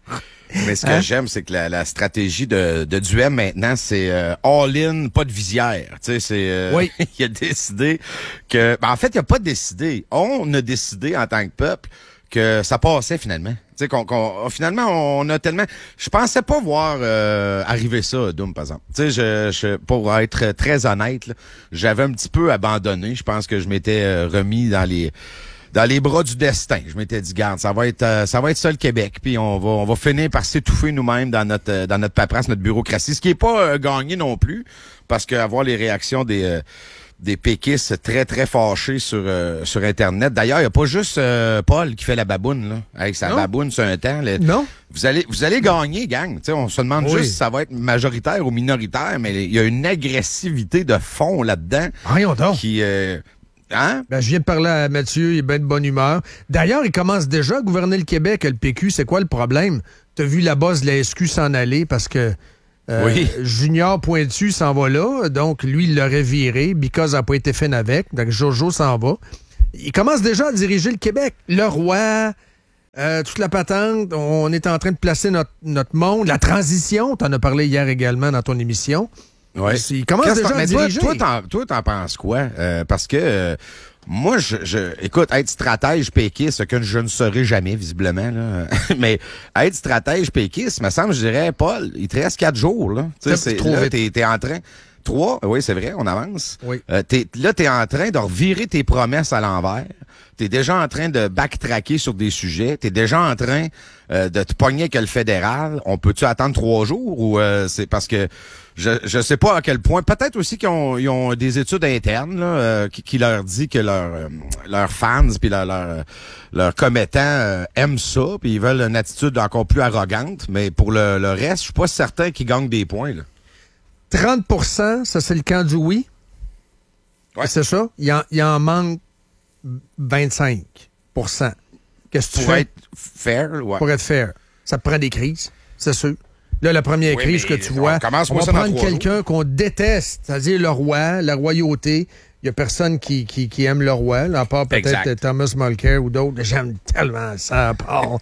Mais ce que Hein? j'aime, c'est que la, la stratégie de, de Duhem maintenant, c'est euh, all-in, pas de visière. Tu sais, c'est euh, Oui. il a décidé que, ben, en fait, il a pas décidé. On a décidé en tant que peuple que ça passait finalement. Tu sais, qu'on, qu'on, finalement, on a tellement. Je pensais pas voir euh, arriver ça, Doom, par exemple. Tu sais, je, je, pour être très honnête, là, j'avais un petit peu abandonné. Je pense que je m'étais euh, remis dans les. Dans les bras du destin. Je m'étais dit, garde, ça va être euh, ça va être ça le Québec, puis on va on va finir par s'étouffer nous-mêmes dans notre euh, dans notre paperasse, notre bureaucratie, ce qui est pas euh, gagné non plus, parce que avoir les réactions des euh, des péquistes très très fâchés sur euh, sur internet. D'ailleurs, il y a pas juste euh, Paul qui fait la baboune là, avec sa Non. baboune sur un temps. Le- Non. Vous allez vous allez gagner, gang. Tu sais, on se demande Oui. juste si ça va être majoritaire ou minoritaire, mais il y a une agressivité de fond là-dedans. Voyons donc. Qui euh, hein? Ben, je viens de parler à Mathieu, il est bien de bonne humeur. D'ailleurs, il commence déjà à gouverner le Québec, le P Q. C'est quoi le problème? T'as vu la boss de la S Q s'en aller parce que euh, Oui. Junior Pointu s'en va là. Donc, lui, il l'aurait viré. Because n'a pas été fait avec. Donc, Jojo s'en va. Il commence déjà à diriger le Québec. Le roi, euh, toute la patente. On est en train de placer notre, notre monde. La transition, t'en as parlé hier également dans ton émission. Ouais. Il commence Qu'est-ce déjà que- à mais toi, diriger. toi, t'en, toi, t'en penses quoi? Euh, parce que euh, moi, je, je, écoute, être stratège péquiste, ce que je ne serai jamais, visiblement, là. Mais être stratège péquiste, me semble, je dirais, Paul, il te reste quatre jours, là. Tu sais, C'est c'est, trop là, vite. t'es, t'es en train. Trois, oui, c'est vrai, on avance. Oui. Euh, t'es, là, t'es en train de revirer tes promesses à l'envers. T'es déjà en train de backtracker sur des sujets. T'es déjà en train euh, de te pogner avec le fédéral. On peut-tu attendre trois jours ou euh, c'est parce que je je sais pas à quel point. Peut-être aussi qu'ils ont, ils ont des études internes là, euh, qui, qui leur dit que leurs euh, leurs fans puis leurs leurs leurs commettants euh, aiment ça puis ils veulent une attitude encore plus arrogante. Mais pour le, le reste, je suis pas certain qu'ils gagnent des points là. trente pour cent, ça c'est le camp du oui. Ouais. C'est ça? Il en, il en manque vingt-cinq pour cent. Qu'est-ce que tu Pour fais? être fair, ouais. Pour être fair. Ça te prend des crises, c'est sûr. Là, la première Oui, crise mais que tu on vois, commence on pas va ça dans prendre trois quelqu'un qu'on déteste, c'est-à-dire le roi, la royauté. Il y a personne qui, qui, qui aime le roi, là, à part peut-être Exact. euh, Thomas Mulcair ou d'autres. J'aime tellement ça, Paul.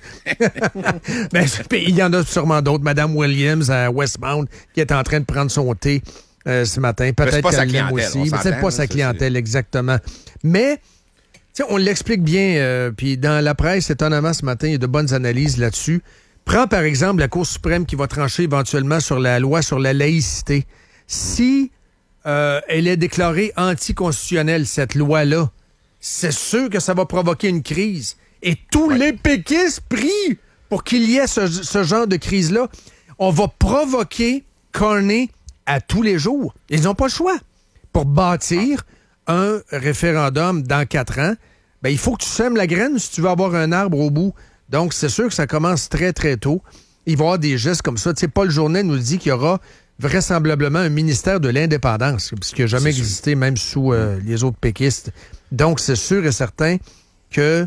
Ben, puis il y en a sûrement d'autres. Madame Williams à Westmount qui est en train de prendre son thé euh, ce matin. c'est Peut-être pas sa qu'elle l'aime clientèle, aussi. on Mais c'est s'entend, pas là, sa ça, clientèle, exactement. Mais tu sais, on l'explique bien, euh, puis dans la presse, étonnamment, ce matin, il y a de bonnes analyses là-dessus. Prends, par exemple, la Cour suprême qui va trancher éventuellement sur la loi sur la laïcité. Si euh, elle est déclarée anticonstitutionnelle, cette loi-là, c'est sûr que ça va provoquer une crise. Et tous les péquistes prient pour qu'il y ait ce, ce genre de crise-là. On va provoquer Carney à tous les jours. Ils n'ont pas le choix. Pour bâtir un référendum dans quatre ans, ben, il faut que tu sèmes la graine si tu veux avoir un arbre au bout. Donc, c'est sûr que ça commence très, très tôt. Il va y avoir des gestes comme ça. Tu sais, Paul Journet nous dit qu'il y aura vraisemblablement un ministère de l'indépendance, ce qui n'a jamais C'est existé, même sous euh, les autres péquistes. Donc, c'est sûr et certain que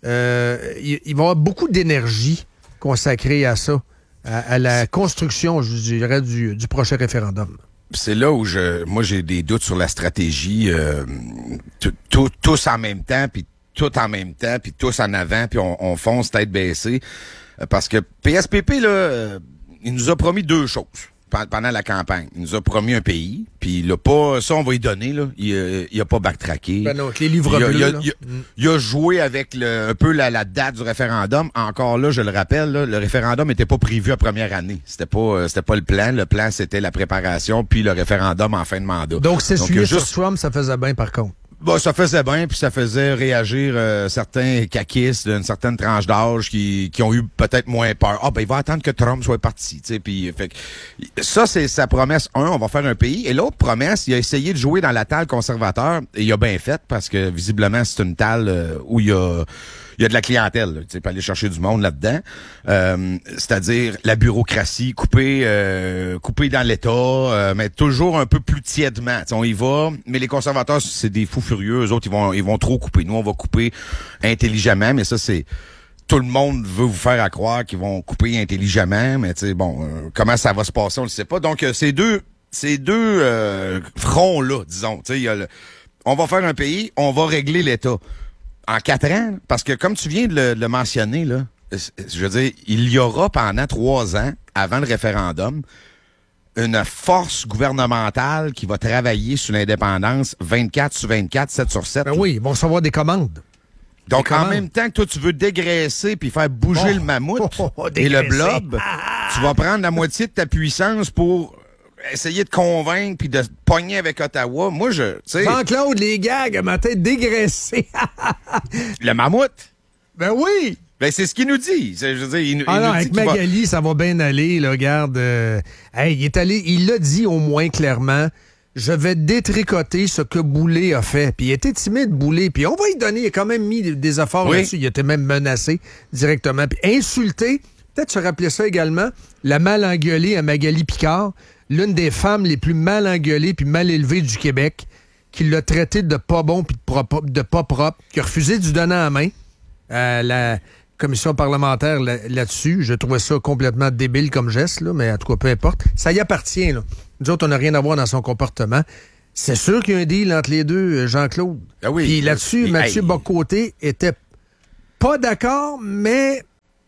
euh, il, il va y avoir beaucoup d'énergie consacrée à ça, à, à la construction, je dirais, du, du prochain référendum. C'est là où je, moi, j'ai des doutes sur la stratégie, euh, tout- tout- tous en même temps, puis tout en même temps, puis tous en avant, puis on, on fonce tête baissée. Euh, Parce que P S P P, là, euh, il nous a promis deux choses pen- pendant la campagne. Il nous a promis un pays, puis il a pas, ça on va y donner, là. Il, euh, il a pas backtracké. Ben non, avec les livres il a, bleus, il a- là. il a- il a joué avec le, un peu la, la date du référendum. Encore là, je le rappelle, là, le référendum n'était pas prévu à première année. C'était pas, euh, c'était pas le plan. Le plan, c'était la préparation, puis le référendum en fin de mandat. Donc, c'est il y a suivi juste- sur Trump, ça faisait bien, par contre. Bah, ça faisait bien, puis ça faisait réagir euh, certains caquistes d'une certaine tranche d'âge qui, qui ont eu peut-être moins peur. Ah, ben, il va attendre que Trump soit parti, tu sais, puis fait que, ça, c'est sa promesse. Un, on va faire un pays. Et l'autre promesse, il a essayé de jouer dans la table conservateur, et il a bien fait, parce que, visiblement, c'est une table euh, où il y a... Il y a de la clientèle, là, tu sais, pas aller chercher du monde là-dedans. Euh, c'est-à-dire la bureaucratie coupée, euh, coupée dans l'État, euh, mais toujours un peu plus tièdement. Tu sais, on y va, mais les conservateurs, c'est des fous furieux. Eux autres, ils vont, ils vont trop couper. Nous, on va couper intelligemment, mais ça, c'est... Tout le monde veut vous faire à croire qu'ils vont couper intelligemment, mais tu sais, bon, euh, comment ça va se passer, on le sait pas. Donc, euh, ces deux, ces deux euh, fronts-là, disons, tu sais, il y a le... On va faire un pays, on va régler l'État. En quatre ans, parce que comme tu viens de le, de le mentionner, là, je veux dire, il y aura pendant trois ans, avant le référendum, une force gouvernementale qui va travailler sur l'indépendance vingt-quatre sur vingt-quatre, sept sur sept. Ben oui, ils vont recevoir des commandes. Donc, des en commandes. même temps que toi, tu veux dégraisser puis faire bouger Oh, le mammouth oh, oh, oh, et le dégraisser. blob, tu vas prendre la moitié de ta puissance pour essayer de convaincre puis de te pogner avec Ottawa. Moi, je, tu sais... Jean-Claude, les gags, ma tête dégraissée. Le mammouth? Ben oui! Ben, c'est ce qu'il nous dit. C'est, je veux dire, il, Ah il non, nous avec dit qu'il va- Magali, ça va bien aller, là, regarde. euh, hey, il est allé, il l'a dit au moins clairement, je vais détricoter ce que Boulay a fait. Puis il était timide, Boulay, puis on va y donner, il a quand même mis des, des efforts Oui. là-dessus. Il était même menacé directement. Puis insulté, peut-être se rappeler ça également, la mal engueulée à Magali Picard, l'une des femmes les plus mal engueulées puis mal élevées du Québec, qui l'a traité de pas bon puis de, pro- de pas propre, qui a refusé de lui donner la main à la commission parlementaire là- là-dessus. Je trouvais ça complètement débile comme geste, là, mais en tout cas, peu importe. Ça y appartient. Là. Nous autres, on n'a rien à voir dans son comportement. C'est sûr qu'il y a un deal entre les deux, Jean-Claude. Ah oui. Puis là-dessus, Hey. Mathieu Bocoté était pas d'accord, mais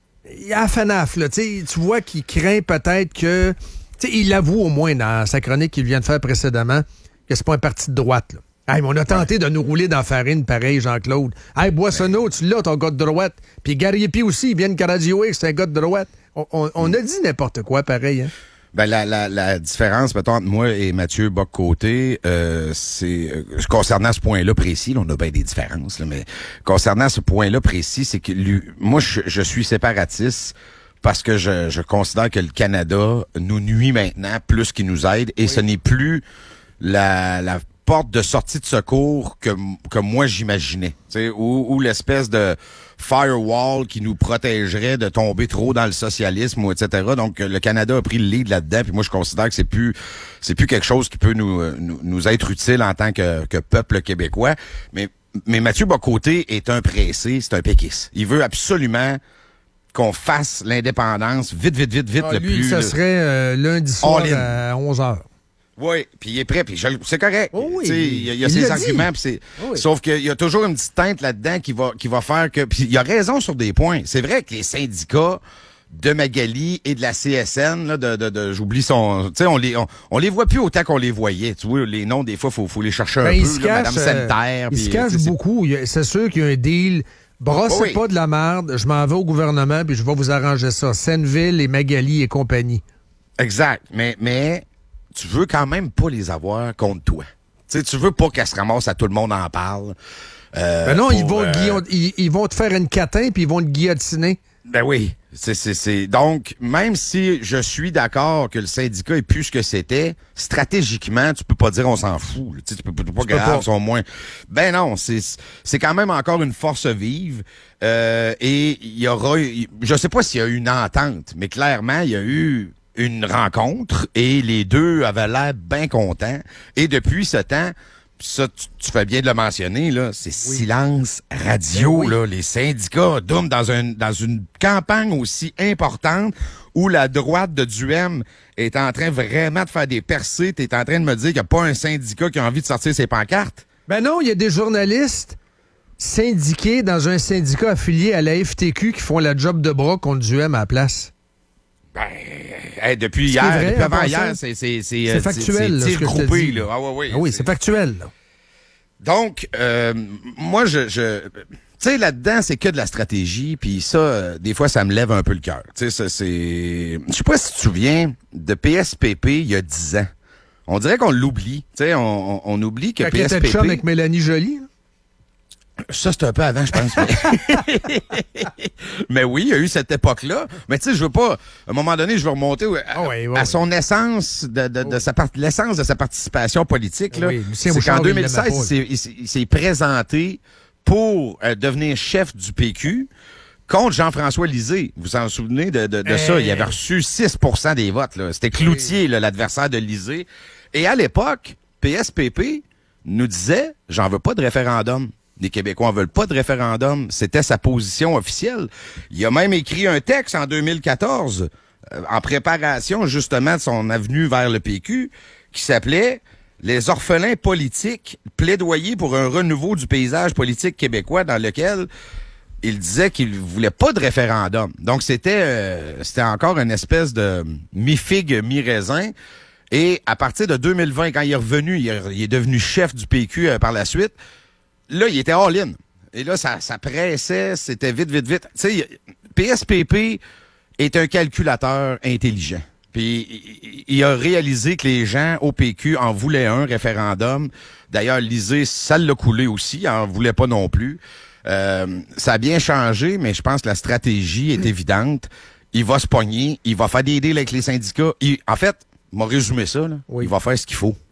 il a fanaf. Là. Tu sais, tu vois qu'il craint peut-être que... Tu sais, il l'avoue au moins dans sa chronique qu'il vient de faire précédemment que c'est pas un parti de droite. Là. Hey, mais on a tenté de nous rouler dans la farine, pareil, Jean-Claude. Hey, Boissonneau, tu l'as, ton gars de droite. Puis Gariepi aussi, il vient de Caradioé, c'est un gars de droite. On, on, on a dit n'importe quoi, pareil. Hein? Ben, la, la, la différence, mettons, entre moi et Mathieu Bock-Côté, euh, c'est, euh, concernant ce point-là précis, là, on a bien des différences, là, mais concernant ce point-là précis, c'est que lui, moi, je, je suis séparatiste parce que je, je considère que le Canada nous nuit maintenant plus qu'il nous aide et oui. ce n'est plus la, la porte de sortie de secours que, que moi j'imaginais, ou, ou l'espèce de firewall qui nous protégerait de tomber trop dans le socialisme, ou et cetera. Donc le Canada a pris le lead là-dedans, puis moi je considère que c'est plus c'est plus quelque chose qui peut nous nous, nous être utile en tant que, que peuple québécois. Mais mais Mathieu Bock-Côté est un pressé, c'est un péquiste. Il veut absolument qu'on fasse l'indépendance vite, vite, vite, vite ah, le lui, plus. ça le... serait euh, lundi soir à onze heures. Oui, puis il est prêt, puis je, c'est correct. Oh oui, il, il y a, il y a il ses l'a arguments, puis c'est, oh oui. sauf qu'il y a toujours une petite teinte là-dedans qui va, qui va faire que... Puis il a raison sur des points. C'est vrai que les syndicats de Magali et de la C S N, là, de, de, de j'oublie son... Tu sais, on les, on, on les voit plus autant qu'on les voyait. Tu vois, les noms, des fois, faut, faut les chercher un ben, peu. Là, Madame Santerre. Il se cache beaucoup. C'est sûr qu'il y a un deal... Brossez oh oui. pas de la merde, je m'en vais au gouvernement puis je vais vous arranger ça. Senneville et Magali et compagnie. Exact. Mais, mais tu veux quand même pas les avoir contre toi. Tu sais, tu veux pas qu'elle se ramasse à tout le monde en parle. Euh, ben non, pour, ils, vont euh... guillot- ils, ils vont te faire une catin puis ils vont te guillotiner. Ben oui. C'est, c'est, c'est... Donc, même si je suis d'accord que le syndicat est plus ce que c'était, stratégiquement, tu peux pas dire on s'en fout. Tu sais, tu peux, tu peux pas grave, ils sont moins... Ben non, c'est, c'est quand même encore une force vive. Euh, et il y aura... Je sais pas s'il y a eu une entente, mais clairement, il y a eu une rencontre et les deux avaient l'air bien contents. Et depuis ce temps... Ça, tu, tu fais bien de le mentionner, là, c'est oui. silence radio, oui. là. Les syndicats doum dans, un, dans une campagne aussi importante où la droite de Duhem est en train vraiment de faire des percées. T'es en train de me dire qu'il n'y a pas un syndicat qui a envie de sortir ses pancartes? Ben non, il y a des journalistes syndiqués dans un syndicat affilié à la F T Q qui font la job de bras contre Duhem à la place. Ben, hey, depuis hier, vrai, depuis avant hier, c'est c'est c'est c'est factuel, c'est regroupé là. Ah ouais, ouais, ah oui, c'est, c'est factuel. Là. Donc, euh, moi, je, je tu sais, là-dedans, c'est que de la stratégie, puis ça, euh, des fois, ça me lève un peu le cœur. Tu sais, ça, c'est, je sais pas si tu te souviens de P S P P il y a dix ans. On dirait qu'on l'oublie. Tu sais, on, on, on oublie que Quand P S P P. Était chum avec Mélanie Joly. Là. Ça, c'était un peu avant, je pense. Mais... mais oui, il y a eu cette époque-là. Mais tu sais, je veux pas... À un moment donné, je veux remonter à, oh oui, oui, à son oui. essence, de, de, de oh. sa part... l'essence de sa participation politique. Là. Oui, c'est qu'en deux mille seize, il s'est, il, s'est, il s'est présenté pour euh, devenir chef du P Q contre Jean-François Lisée. Vous vous en souvenez de, de, de hey. ça? Il avait reçu six pour cent des votes. Là. C'était Cloutier, hey. là, l'adversaire de Lisée. Et à l'époque, P S P P nous disait « J'en veux pas de référendum ». Les Québécois en veulent pas de référendum. C'était sa position officielle. Il a même écrit un texte en deux mille quatorze, euh, en préparation justement de son avenue vers le P Q, qui s'appelait « Les orphelins politiques, plaidoyer pour un renouveau du paysage politique québécois » dans lequel il disait qu'il voulait pas de référendum. Donc, c'était euh, c'était encore une espèce de mi-figue, mi-raisin. Et à partir de deux mille vingt, quand il est revenu, il est, il est devenu chef du P Q euh, par la suite, là, il était all-in. Et là, ça, ça pressait, c'était vite, vite, vite. Tu sais, P S P P est un calculateur intelligent. Puis il a réalisé que les gens au P Q en voulaient un référendum. D'ailleurs, Lisée, ça l'a coulé aussi, il en voulait pas non plus. Euh, ça a bien changé, mais je pense que la stratégie est évidente. Il va se pogner, il va faire des deals avec les syndicats. Il, en fait, m'a résumé ça, là. Oui. Il va faire ce qu'il faut.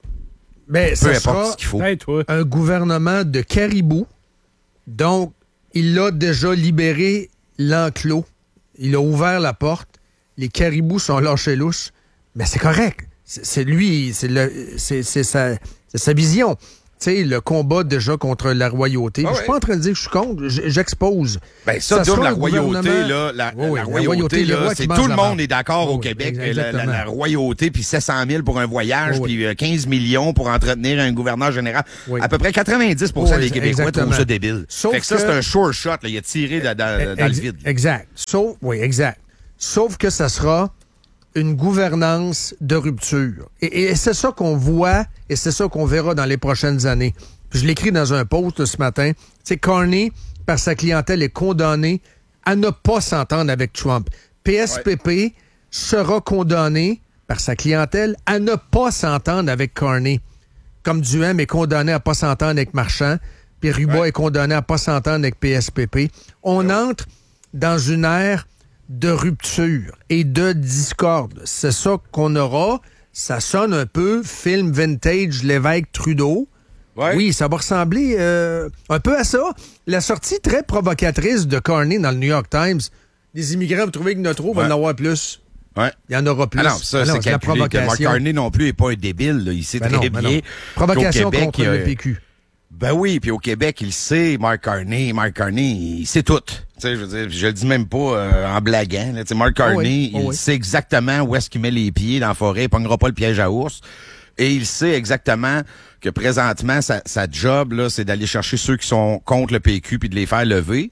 Ben, Peu ça importe sera ce qu'il faut. Hey, toi. un gouvernement de caribou. Donc, il a déjà libéré l'enclos. Il a ouvert la porte. Les caribous sont lâchés louches. Mais c'est correct. C'est, c'est lui, c'est, le, c'est, c'est, sa, c'est sa vision. Tu sais, le combat déjà contre la royauté. Ah je suis ouais. pas en train de dire que je suis contre. J'expose. Ben ça, Ça Dom, sera la un royauté, gouvernement- là, la, Oui, oui, la la royauté, royauté, les là, rois c'est qui tout mangent le la monde marde. est d'accord Oui, au oui, Québec. La, la, exactement. la royauté, puis sept cent mille pour un voyage, Oui, oui. puis euh, quinze millions pour entretenir un gouverneur général. À peu près quatre-vingt-dix pour cent Oui, des Québécois exactement. trouvent ça débile. Sauf fait que ça, que- c'est un sure shot. Là. Il a tiré dans, dans, dans le Ex- vide. Exact. Sauf, oui, exact. Sauf que ça sera une gouvernance de rupture. Et, et c'est ça qu'on voit et c'est ça qu'on verra dans les prochaines années. Puis je l'écris dans un post ce matin. C'est Carney, par sa clientèle, est condamné à ne pas s'entendre avec Trump. P S P P ouais. sera condamné par sa clientèle à ne pas s'entendre avec Carney. Comme Duhem est condamné à ne pas s'entendre avec Marchand, puis Ruba ouais. est condamné à ne pas s'entendre avec P S P P. On ouais. entre dans une ère de rupture et de discorde. C'est ça qu'on aura. Ça sonne un peu film vintage Lévesque-Trudeau. Ouais. Oui, ça va ressembler euh, un peu à ça. La sortie très provocatrice de Carney dans le New York Times. Les immigrants, vous trouvez que notre eau va ouais. en avoir plus? Ouais. Il y en aura plus. Ah non, ça, ah non, c'est, c'est calculé. La provocation. Mark Carney non plus n'est pas un débile. Là. Il sait ben très non, bien. Provocation Québec, contre euh, le P Q. Ben oui, puis au Québec, il sait, Mark Carney, Mark Carney, il sait tout. Tu sais, je veux dire, je le dis même pas euh, en blaguant. Là. Tu sais, Mark Carney, oh oui, oh il oui. sait exactement où est-ce qu'il met les pieds dans la forêt, il pognera pas le piège à ours. Et il sait exactement que présentement, sa, sa job, là, c'est d'aller chercher ceux qui sont contre le P Q puis de les faire lever.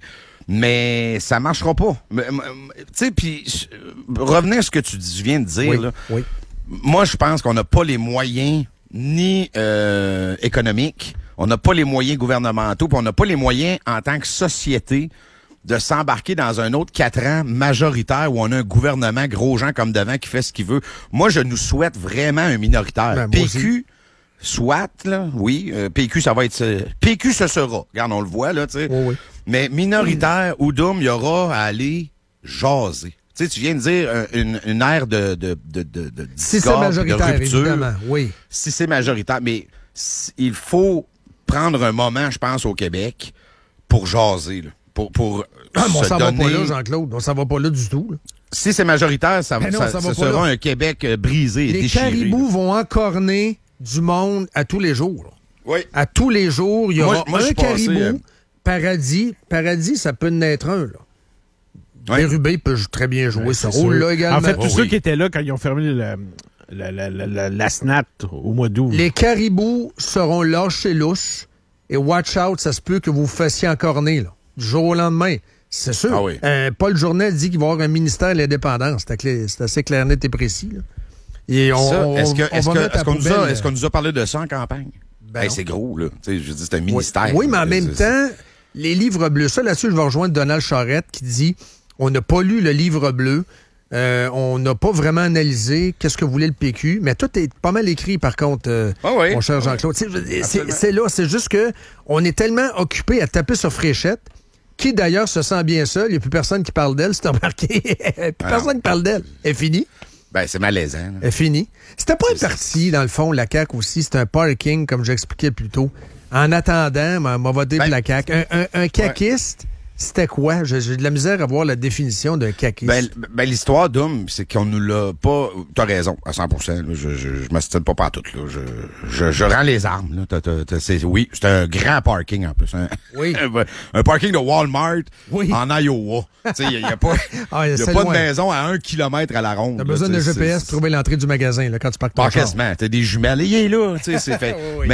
Mais ça marchera pas. Tu sais, puis revenez à ce que tu viens de dire. Oui, là. Oui. Moi, je pense qu'on n'a pas les moyens ni euh, économiques, on n'a pas les moyens gouvernementaux, puis on n'a pas les moyens en tant que société de s'embarquer dans un autre quatre ans majoritaire où on a un gouvernement gros gens comme devant qui fait ce qu'il veut. Moi, je nous souhaite vraiment un minoritaire. Ben, P Q, soit, là, oui. Euh, P Q, ça va être... Euh, P Q, ce sera. Regarde, on le voit, là, tu sais. Oh, oui. Mais minoritaire, mmh. Oudoum, il y aura à aller jaser. Tu sais, tu viens de dire euh, une, une ère de, de, de, de, de si c'est majoritaire, de rupture. Évidemment, oui. Si c'est majoritaire, mais il faut prendre un moment, je pense, au Québec pour jaser, là. Pour, pour ah, se on s'en donner... va pas là, Jean-Claude. On s'en va pas là du tout. Là. Si c'est majoritaire, ça, ben non, ça, ça, ça sera là. Un Québec brisé et Les déchiré. Les caribous là. vont encorner du monde à tous les jours. Là. Oui. À tous les jours, il y aura moi, moi, un caribou. Passé, euh... Paradis. Paradis, ça peut naître un, là. Oui. Bérubé peut très bien jouer ouais, ce rôle-là également. En fait, tous oh, ceux oui. qui étaient là quand ils ont fermé le, la, la, la, la, la S N A T au mois d'août. Les caribous seront lâchés louches et watch out, ça se peut que vous vous fassiez encorner, là, du jour au lendemain. C'est sûr. Ah oui. euh, Paul Journet dit qu'il va y avoir un ministère de l'indépendance. C'est, clé, c'est assez clair, net et précis. Là. Et on, ça, est-ce, que, on est-ce, va que, mettre est-ce, qu'on poubelle, nous a, est-ce qu'on nous a parlé de ça en campagne? Ben hey, c'est gros, là. Tu sais, je dis, c'est un ministère. Oui, oui mais en même c'est, temps, les livres bleus, ça là-dessus, je vais rejoindre Donald Charette qui dit on n'a pas lu le livre bleu, euh, on n'a pas vraiment analysé qu'est-ce que voulait le P Q, mais tout est pas mal écrit, par contre, euh, ah oui, mon cher Jean-Claude. Oui. C'est, c'est, c'est là, c'est juste que on est tellement occupé à taper sur fléchette, qui d'ailleurs se sent bien seul, il n'y a plus personne qui parle d'elle, c'est remarqué. Il n'y a plus ah personne non. qui parle d'elle. Elle est finie. Ben, c'est malaisant. Là. Elle est finie. C'était pas c'est un parti, dans le fond, la C A Q aussi, c'était un parking, comme j'expliquais plus tôt. En attendant, on m'a voté ben, pour la C A Q. Un, un, un caquiste, ouais. C'était quoi? J'ai, j'ai de la misère à voir la définition d'un caquiste. Ben, ben l'histoire, Dom, c'est qu'on nous l'a pas... T'as raison, à cent pour cent. Là, je je, je m'astine pas partout. Là. Je, je, je rends les armes. Là. T'as, t'as, t'as, c'est, oui, c'est un grand parking en plus. Hein. Oui. Un parking de Walmart oui. en Iowa. Il n'y a, y a pas, ah, y a pas de maison à un kilomètre à la ronde. T'as besoin de G P S pour trouver l'entrée du magasin là, quand tu parques ton char. Pas quasiment. T'as des jumelles. Il est là. C'est fait. oui, oui. Mais...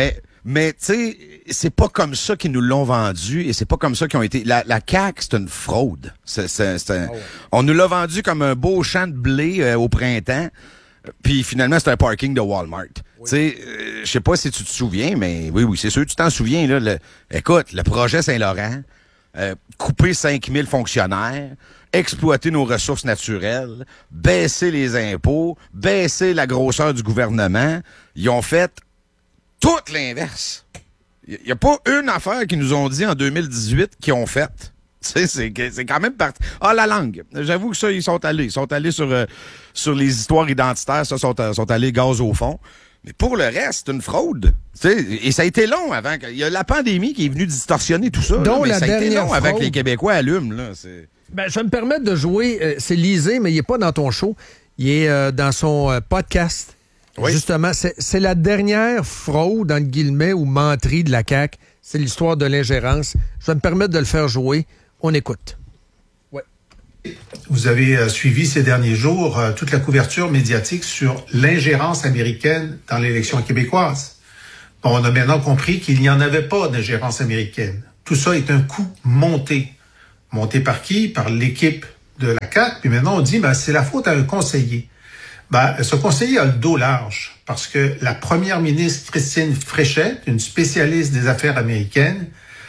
Mais, tu sais, c'est pas comme ça qu'ils nous l'ont vendu et c'est pas comme ça qu'ils ont été... La, la C A Q, c'est une fraude. C'est, c'est, c'est un... oh ouais. On nous l'a vendu comme un beau champ de blé euh, au printemps, puis finalement, c'est un parking de Walmart. Oui. Tu sais, euh, je sais pas si tu te souviens, mais oui, oui, c'est sûr, tu t'en souviens, là. Le... Écoute, le projet Saint-Laurent, euh, couper cinq mille fonctionnaires, exploiter nos ressources naturelles, baisser les impôts, baisser la grosseur du gouvernement, ils ont fait tout l'inverse. Il n'y a pas une affaire qu'ils nous ont dit en deux mille dix-huit qu'ils ont faite. Tu sais, c'est, c'est quand même parti. Ah, la langue. J'avoue que ça, ils sont allés. Ils sont allés sur, euh, sur les histoires identitaires. Ça, sont, sont allés gaz au fond. Mais pour le reste, c'est une fraude. Tu sais, et ça a été long avant. Il y a la pandémie qui est venue distorsionner tout ça. Donc, là, mais la ça a été long fraude... avant que les Québécois allument. Là, c'est... Ben, je vais me permettre de jouer. Euh, c'est Lisée, mais il n'est pas dans ton show. Il est euh, dans son euh, podcast. Oui. Justement, c'est, c'est la dernière fraude, entre guillemets, ou menterie de la C A Q. C'est l'histoire de l'ingérence. Je vais me permettre de le faire jouer. On écoute. Ouais. Vous avez euh, suivi ces derniers jours euh, toute la couverture médiatique sur l'ingérence américaine dans l'élection québécoise. Bon, on a maintenant compris qu'il n'y en avait pas d'ingérence américaine. Tout ça est un coup monté. Monté par qui? Par l'équipe de la C A Q. Puis maintenant, on dit, ben, c'est la faute à un conseiller. Ben, ce conseiller a le dos large parce que la première ministre Christine Fréchette, une spécialiste des affaires américaines,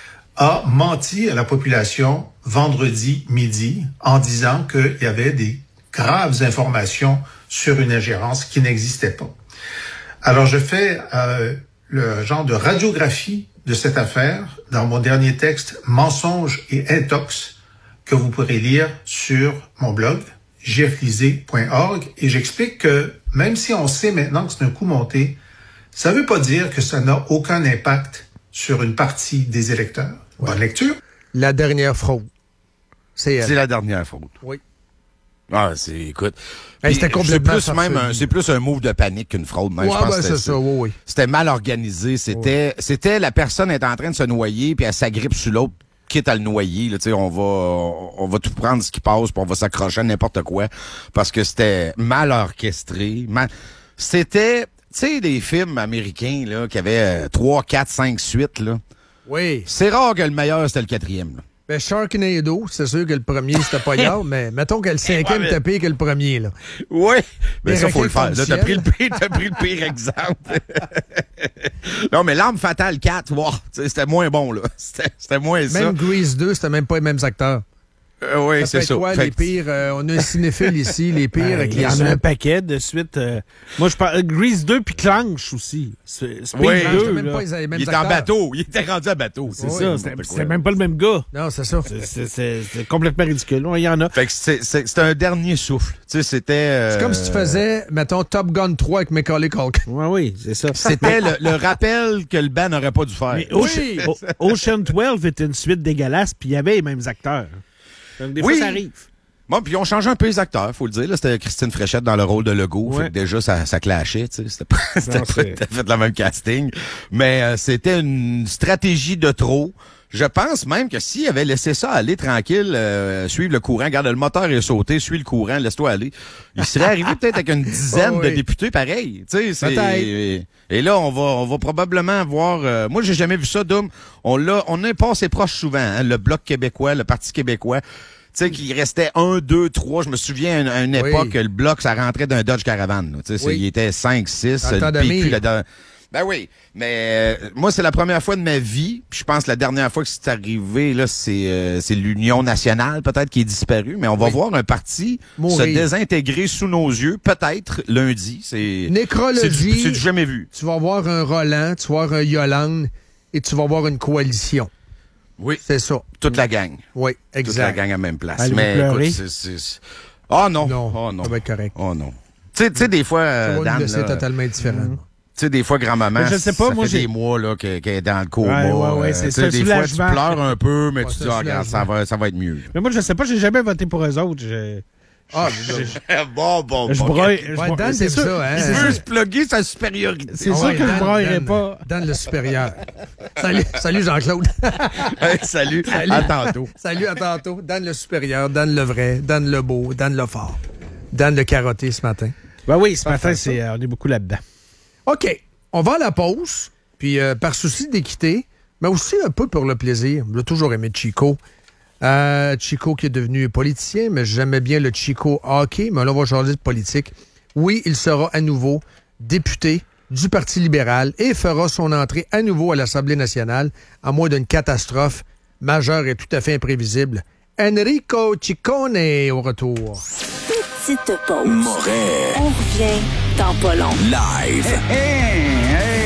a menti à la population vendredi midi en disant qu'il y avait des graves informations sur une ingérence qui n'existait pas. Alors, je fais euh, le genre de radiographie de cette affaire dans mon dernier texte « Mensonges et intox » que vous pourrez lire sur mon blog j f lisée point org et j'explique que même si on sait maintenant que c'est un coup monté, ça ne veut pas dire que ça n'a aucun impact sur une partie des électeurs. Ouais. Bonne lecture. La dernière fraude. C'est elle. C'est la dernière fraude. Oui. Ah, c'est, écoute. Hey, c'était complètement c'est plus même un, c'est plus un move de panique qu'une fraude. Même, ouais, je pense ben, que c'était, c'est ça, oui, oui. C'était mal organisé. C'était, oui. c'était la personne est en train de se noyer puis elle s'agrippe sur l'autre, quitte à le noyer. Là, on va, on va tout prendre ce qui passe puis on va s'accrocher à n'importe quoi parce que c'était mal orchestré. Mal... C'était, tu sais, des films américains là qui avaient trois, quatre, cinq suites là. Oui. C'est rare que le meilleur c'était le quatrième. Là. Ben, Sharknado, c'est sûr que le premier, c'était pas grave, mais mettons que le cinquième était pire que le premier, là. Oui, mais ça, faut le faire. Là, t'as pris le pire, t'as pris le pire exemple. Non, mais L'Arme fatale quatre, wow, c'était moins bon, là. C'était, c'était moins même ça. Même Grease deux, c'était même pas les mêmes acteurs. Euh, oui, ça c'est ça. Quoi, fait... les pires, euh, on a un cinéphile ici, les pires avec il y les en a un paquet de suite. Euh, moi, je parle Grease deux puis Clanche aussi. C'est, c'est oui, deux, même pas les mêmes il était en bateau. Il était rendu à bateau. C'est oui, ça. C'était, c'était même pas le même gars. Non, c'est ça. C'est, c'est, c'est, c'est complètement ridicule. Il y en a. Fait que c'est, c'est, c'était un dernier souffle. Tu sais, c'était... Euh... C'est comme si tu faisais, mettons, Top Gun trois avec Macaulay Culkin. Oui, oui, c'est ça. C'était le, le rappel que le band n'aurait pas dû faire. Mais Ocean, oui. Ocean douze était une suite dégueulasse puis il y avait les mêmes acteurs. Donc, des oui. fois, ça arrive. Bon, puis ils ont changé un peu les acteurs, faut le dire. Là, c'était Christine Fréchette dans le rôle de Legault. Ouais. Fait que déjà, ça, ça clashait, tu sais. C'était pas, c'était non, pas tout à fait le même casting. Mais euh, c'était une stratégie de trop. Je pense même que s'il avait laissé ça aller tranquille, euh, suivre le courant, regarde, le moteur est sauté, suis le courant, laisse-toi aller, il serait arrivé peut-être avec une dizaine oh, oui. de députés pareils. Tu sais, c'est... Et, et là, on va, on va probablement voir... Euh, moi, j'ai jamais vu ça, Dom. On l'a, on est passé proche souvent, hein, le Bloc québécois, le Parti québécois. Tu sais, qu'il restait un, deux, trois. Je me souviens, à une, une oui. époque, le Bloc, ça rentrait d'un Dodge Caravan. Tu sais, oui. il était cinq, six. Le P Q, là-dedans. Ben oui, mais euh, moi, c'est la première fois de ma vie, puis je pense que la dernière fois que c'est arrivé, là, c'est euh, c'est l'Union nationale, peut-être, qui est disparue, mais on va oui. voir un parti Mourir. se désintégrer sous nos yeux, peut-être, lundi. C'est Nécrologie. C'est du, c'est du jamais vu. Tu vas voir un Roland, tu vas voir un Yolande, et tu vas voir une coalition. Oui. C'est ça. Toute la gang. Oui, exact. Toute la gang à la même place. Allez mais écoute, c'est, c'est, c'est... Oh non. Non, oh non. ça va être correct. Oh non. Tu sais, des fois, euh, Dan, c'est totalement différent. Mm-hmm. Tu sais, des fois, grand-maman, je sais pas, ça moi, fait j'ai... des mois là, qu'elle, qu'elle est dans le coma. Ouais, ouais, ouais, c'est ça, des fois, tu pleures un peu, mais ouais, tu dis, oh, regarde, ça va, ça va être mieux. Mais moi, je sais pas, j'ai jamais voté pour eux autres. Je... Ah, je, je, je, bon, bon, je bon. Broye, je ouais, Dan, c'est, c'est ça, hein. Il veut se plugger sa supériorité. C'est ah, sûr ouais, que Dan, je broyerais pas. Dan le supérieur. Salut, salut Jean-Claude. Hey, salut, salut, à tantôt. Salut, à tantôt. Dan le supérieur, Dan le vrai, Dan le beau, Dan le fort. Dan le carotté ce matin. Ben oui, ce matin, c'est, euh, on est beaucoup là-dedans. OK. On va à la pause. Puis euh, par souci d'équité, mais aussi un peu pour le plaisir. J'ai toujours aimé Chico. Euh, Chico qui est devenu politicien, mais j'aimais bien le Chico hockey, mais là, on va changer de politique. Oui, il sera à nouveau député du Parti libéral et fera son entrée à nouveau à l'Assemblée nationale, à moins d'une catastrophe majeure et tout à fait imprévisible. Enrico Ciccone au retour. Petite pause. Moret. On revient dans pas long. Live. Hey, hey, hey.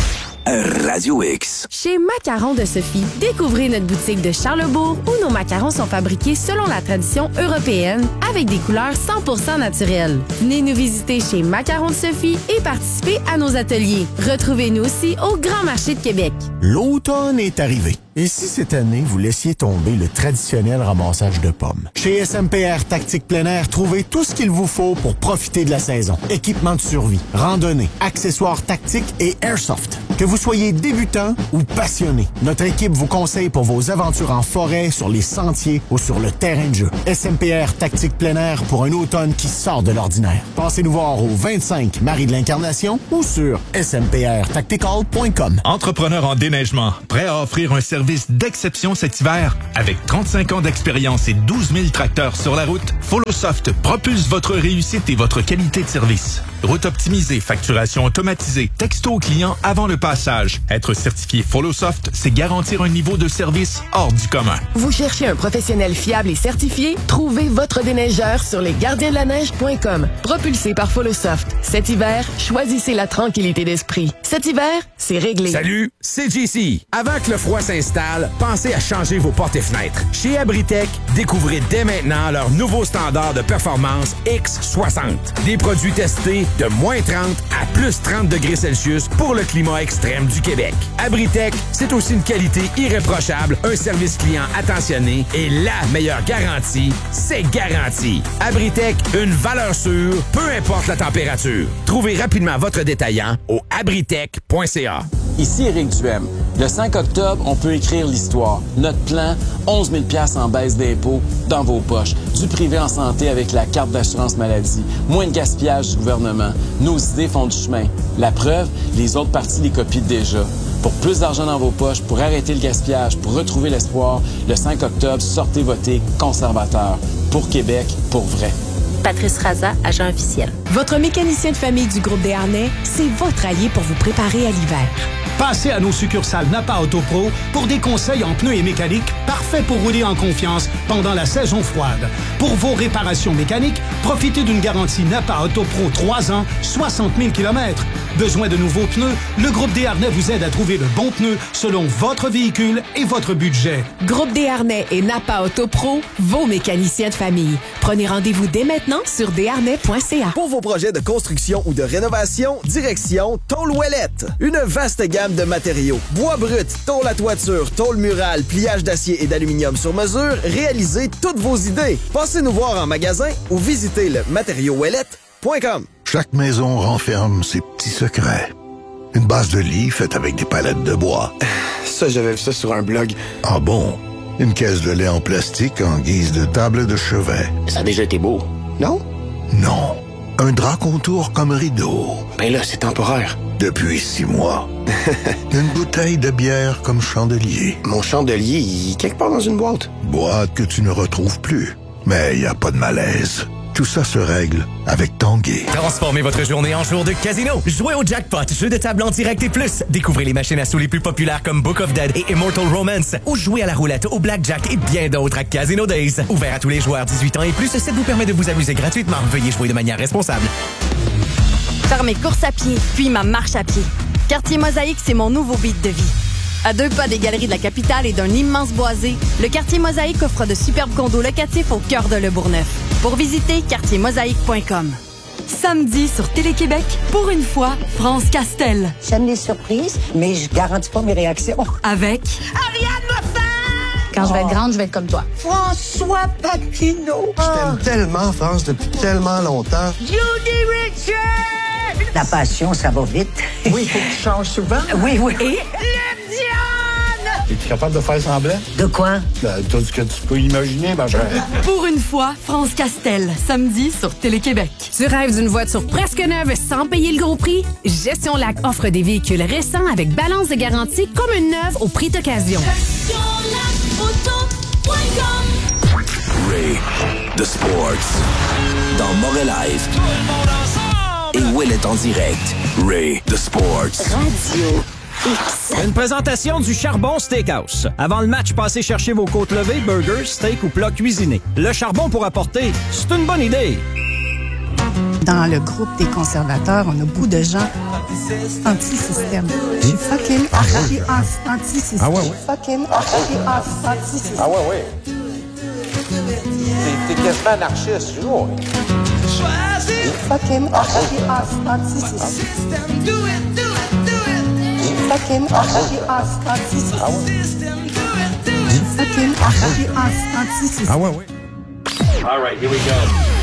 Radio X. Chez Macarons de Sophie, découvrez notre boutique de Charlesbourg où nos macarons sont fabriqués selon la tradition européenne avec des couleurs cent pour cent naturelles. Venez nous visiter chez Macarons de Sophie et participez à nos ateliers. Retrouvez-nous aussi au Grand Marché de Québec. L'automne est arrivé. Et si cette année, vous laissiez tomber le traditionnel ramassage de pommes? Chez S M P R Tactique Plein Air, trouvez tout ce qu'il vous faut pour profiter de la saison. Équipement de survie, randonnée, accessoires tactiques et airsoft. Que vous soyez débutant ou passionné, notre équipe vous conseille pour vos aventures en forêt, sur les sentiers ou sur le terrain de jeu. S M P R Tactique Plein Air pour un automne qui sort de l'ordinaire. Passez nous voir au vingt-cinq Marie de l'Incarnation ou sur s m p r tactical point com. Entrepreneur en déneigement, prêt à offrir un service d'exception cet hiver? Avec trente-cinq ans d'expérience et douze mille tracteurs sur la route, Follosoft propulse votre réussite et votre qualité de service. Route optimisée, facturation automatisée, texto au client avant le passage. Être certifié Follosoft, c'est garantir un niveau de service hors du commun. Vous cherchez un professionnel fiable et certifié? Trouvez votre déneigeur sur les gardiens de la neige point com. Propulsé par Follosoft. Cet hiver, choisissez la tranquillité d'esprit. Cet hiver, c'est réglé. Salut, c'est J C. Avant que le froid s'installe, pensez à changer vos portes et fenêtres. Chez Abritech, découvrez dès maintenant leur nouveau standard de performance X soixante. Des produits testés de moins trente à plus trente degrés Celsius pour le climat extrême du Québec. Abritech, c'est aussi une qualité irréprochable, un service client attentionné et la meilleure garantie, c'est garanti. Abritech, une valeur sûre, peu importe la température. Trouvez rapidement votre détaillant au abritech point c a. Ici Éric Duhem. Le cinq octobre, on peut écrire l'histoire. Notre plan, onze mille dollars en baisse d'impôts dans vos poches. Du privé en santé avec la carte d'assurance maladie. Moins de gaspillage du gouvernement. Nos idées font du chemin. La preuve, les autres partis les copient déjà. Pour plus d'argent dans vos poches, pour arrêter le gaspillage, pour retrouver l'espoir, le cinq octobre, sortez voter conservateur. Pour Québec, pour vrai. Patrice Raza, agent officiel. Votre mécanicien de famille du groupe Desharnais, c'est votre allié pour vous préparer à l'hiver. Passez à nos succursales Napa Auto Pro pour des conseils en pneus et mécanique parfaits pour rouler en confiance pendant la saison froide. Pour vos réparations mécaniques, profitez d'une garantie Napa Auto Pro trois ans, soixante mille kilomètres. Besoin de nouveaux pneus? Le groupe Desharnais vous aide à trouver le bon pneu selon votre véhicule et votre budget. Groupe Desharnais et Napa Auto Pro, vos mécaniciens de famille. Prenez rendez-vous dès maintenant sur desharnais point c a. Pour vos projets de construction ou de rénovation, direction Tôle Ouellette. Une vaste gamme de matériaux. Bois brut, tôle à toiture, tôle murale, pliage d'acier et d'aluminium sur mesure, réalisez toutes vos idées. Passez nous voir en magasin ou visitez le matériau ouellette point com. Chaque maison renferme ses petits secrets. Une base de lit faite avec des palettes de bois. Ça, j'avais vu ça sur un blog. Ah bon? Une caisse de lait en plastique en guise de table de chevet. Ça a déjà été beau, non? Non. Un drap contour comme rideau. Ben là, c'est temporaire. Depuis six mois. Une bouteille de bière comme chandelier. Mon chandelier, il est quelque part dans une boîte. Boîte que tu ne retrouves plus. Mais il n'y a pas de malaise. Tout ça se règle avec Tanguay. Transformez votre journée en jour de casino. Jouez au jackpot, jeu de table en direct et plus. Découvrez les machines à sous les plus populaires comme Book of Dead et Immortal Romance. Ou jouez à la roulette, au blackjack et bien d'autres à Casino Days. Ouvert à tous les joueurs dix-huit ans et plus, ça vous permet de vous amuser gratuitement. Veuillez jouer de manière responsable. Faire mes courses à pied, puis ma marche à pied. Quartier Mosaïque, c'est mon nouveau beat de vie. À deux pas des galeries de la capitale et d'un immense boisé, le quartier Mosaïque offre de superbes condos locatifs au cœur de Le Bourgneuf. Pour visiter, quartier mosaïque point com. Samedi sur Télé-Québec, pour une fois, France Castel. J'aime les surprises, mais je garantis pas mes réactions. Avec Ariane Moffat! Quand je vais être grande, je vais être comme toi. François Paquino! Je t'aime tellement, France, depuis tellement longtemps. Judy Richard! La passion, ça va vite. Oui, il faut que tu changes souvent. Oui, oui. Et le Diane! T'es es capable de faire semblant? De quoi? Ben, tout ce que tu peux imaginer, ma chère. Pour une fois, France Castel, samedi sur Télé-Québec. Tu rêves d'une voiture presque neuve sans payer le gros prix? Gestion Lac offre des véhicules récents avec balance de garantie comme une neuve au prix d'occasion. Ray, The Sports. Dans Montréal Live. Et Will est en direct. Ray, The Sports. Radio X. Une présentation du Charbon Steakhouse. Avant le match, passez chercher vos côtes levées, burgers, steak ou plats cuisinés. Le charbon pour apporter, c'est une bonne idée. Dans le groupe des conservateurs, on a beaucoup de gens anti-système. Je suis fucking anti-système. Ah ouais, ouais. Fucking anti-système. Ah ouais, ouais. T'es, t'es quasiment anarchiste, je vois. Fucking anti-système. Fucking anti-système. Ah ouais. Fucking anti-système. Ah ouais, ouais. All right, here we go.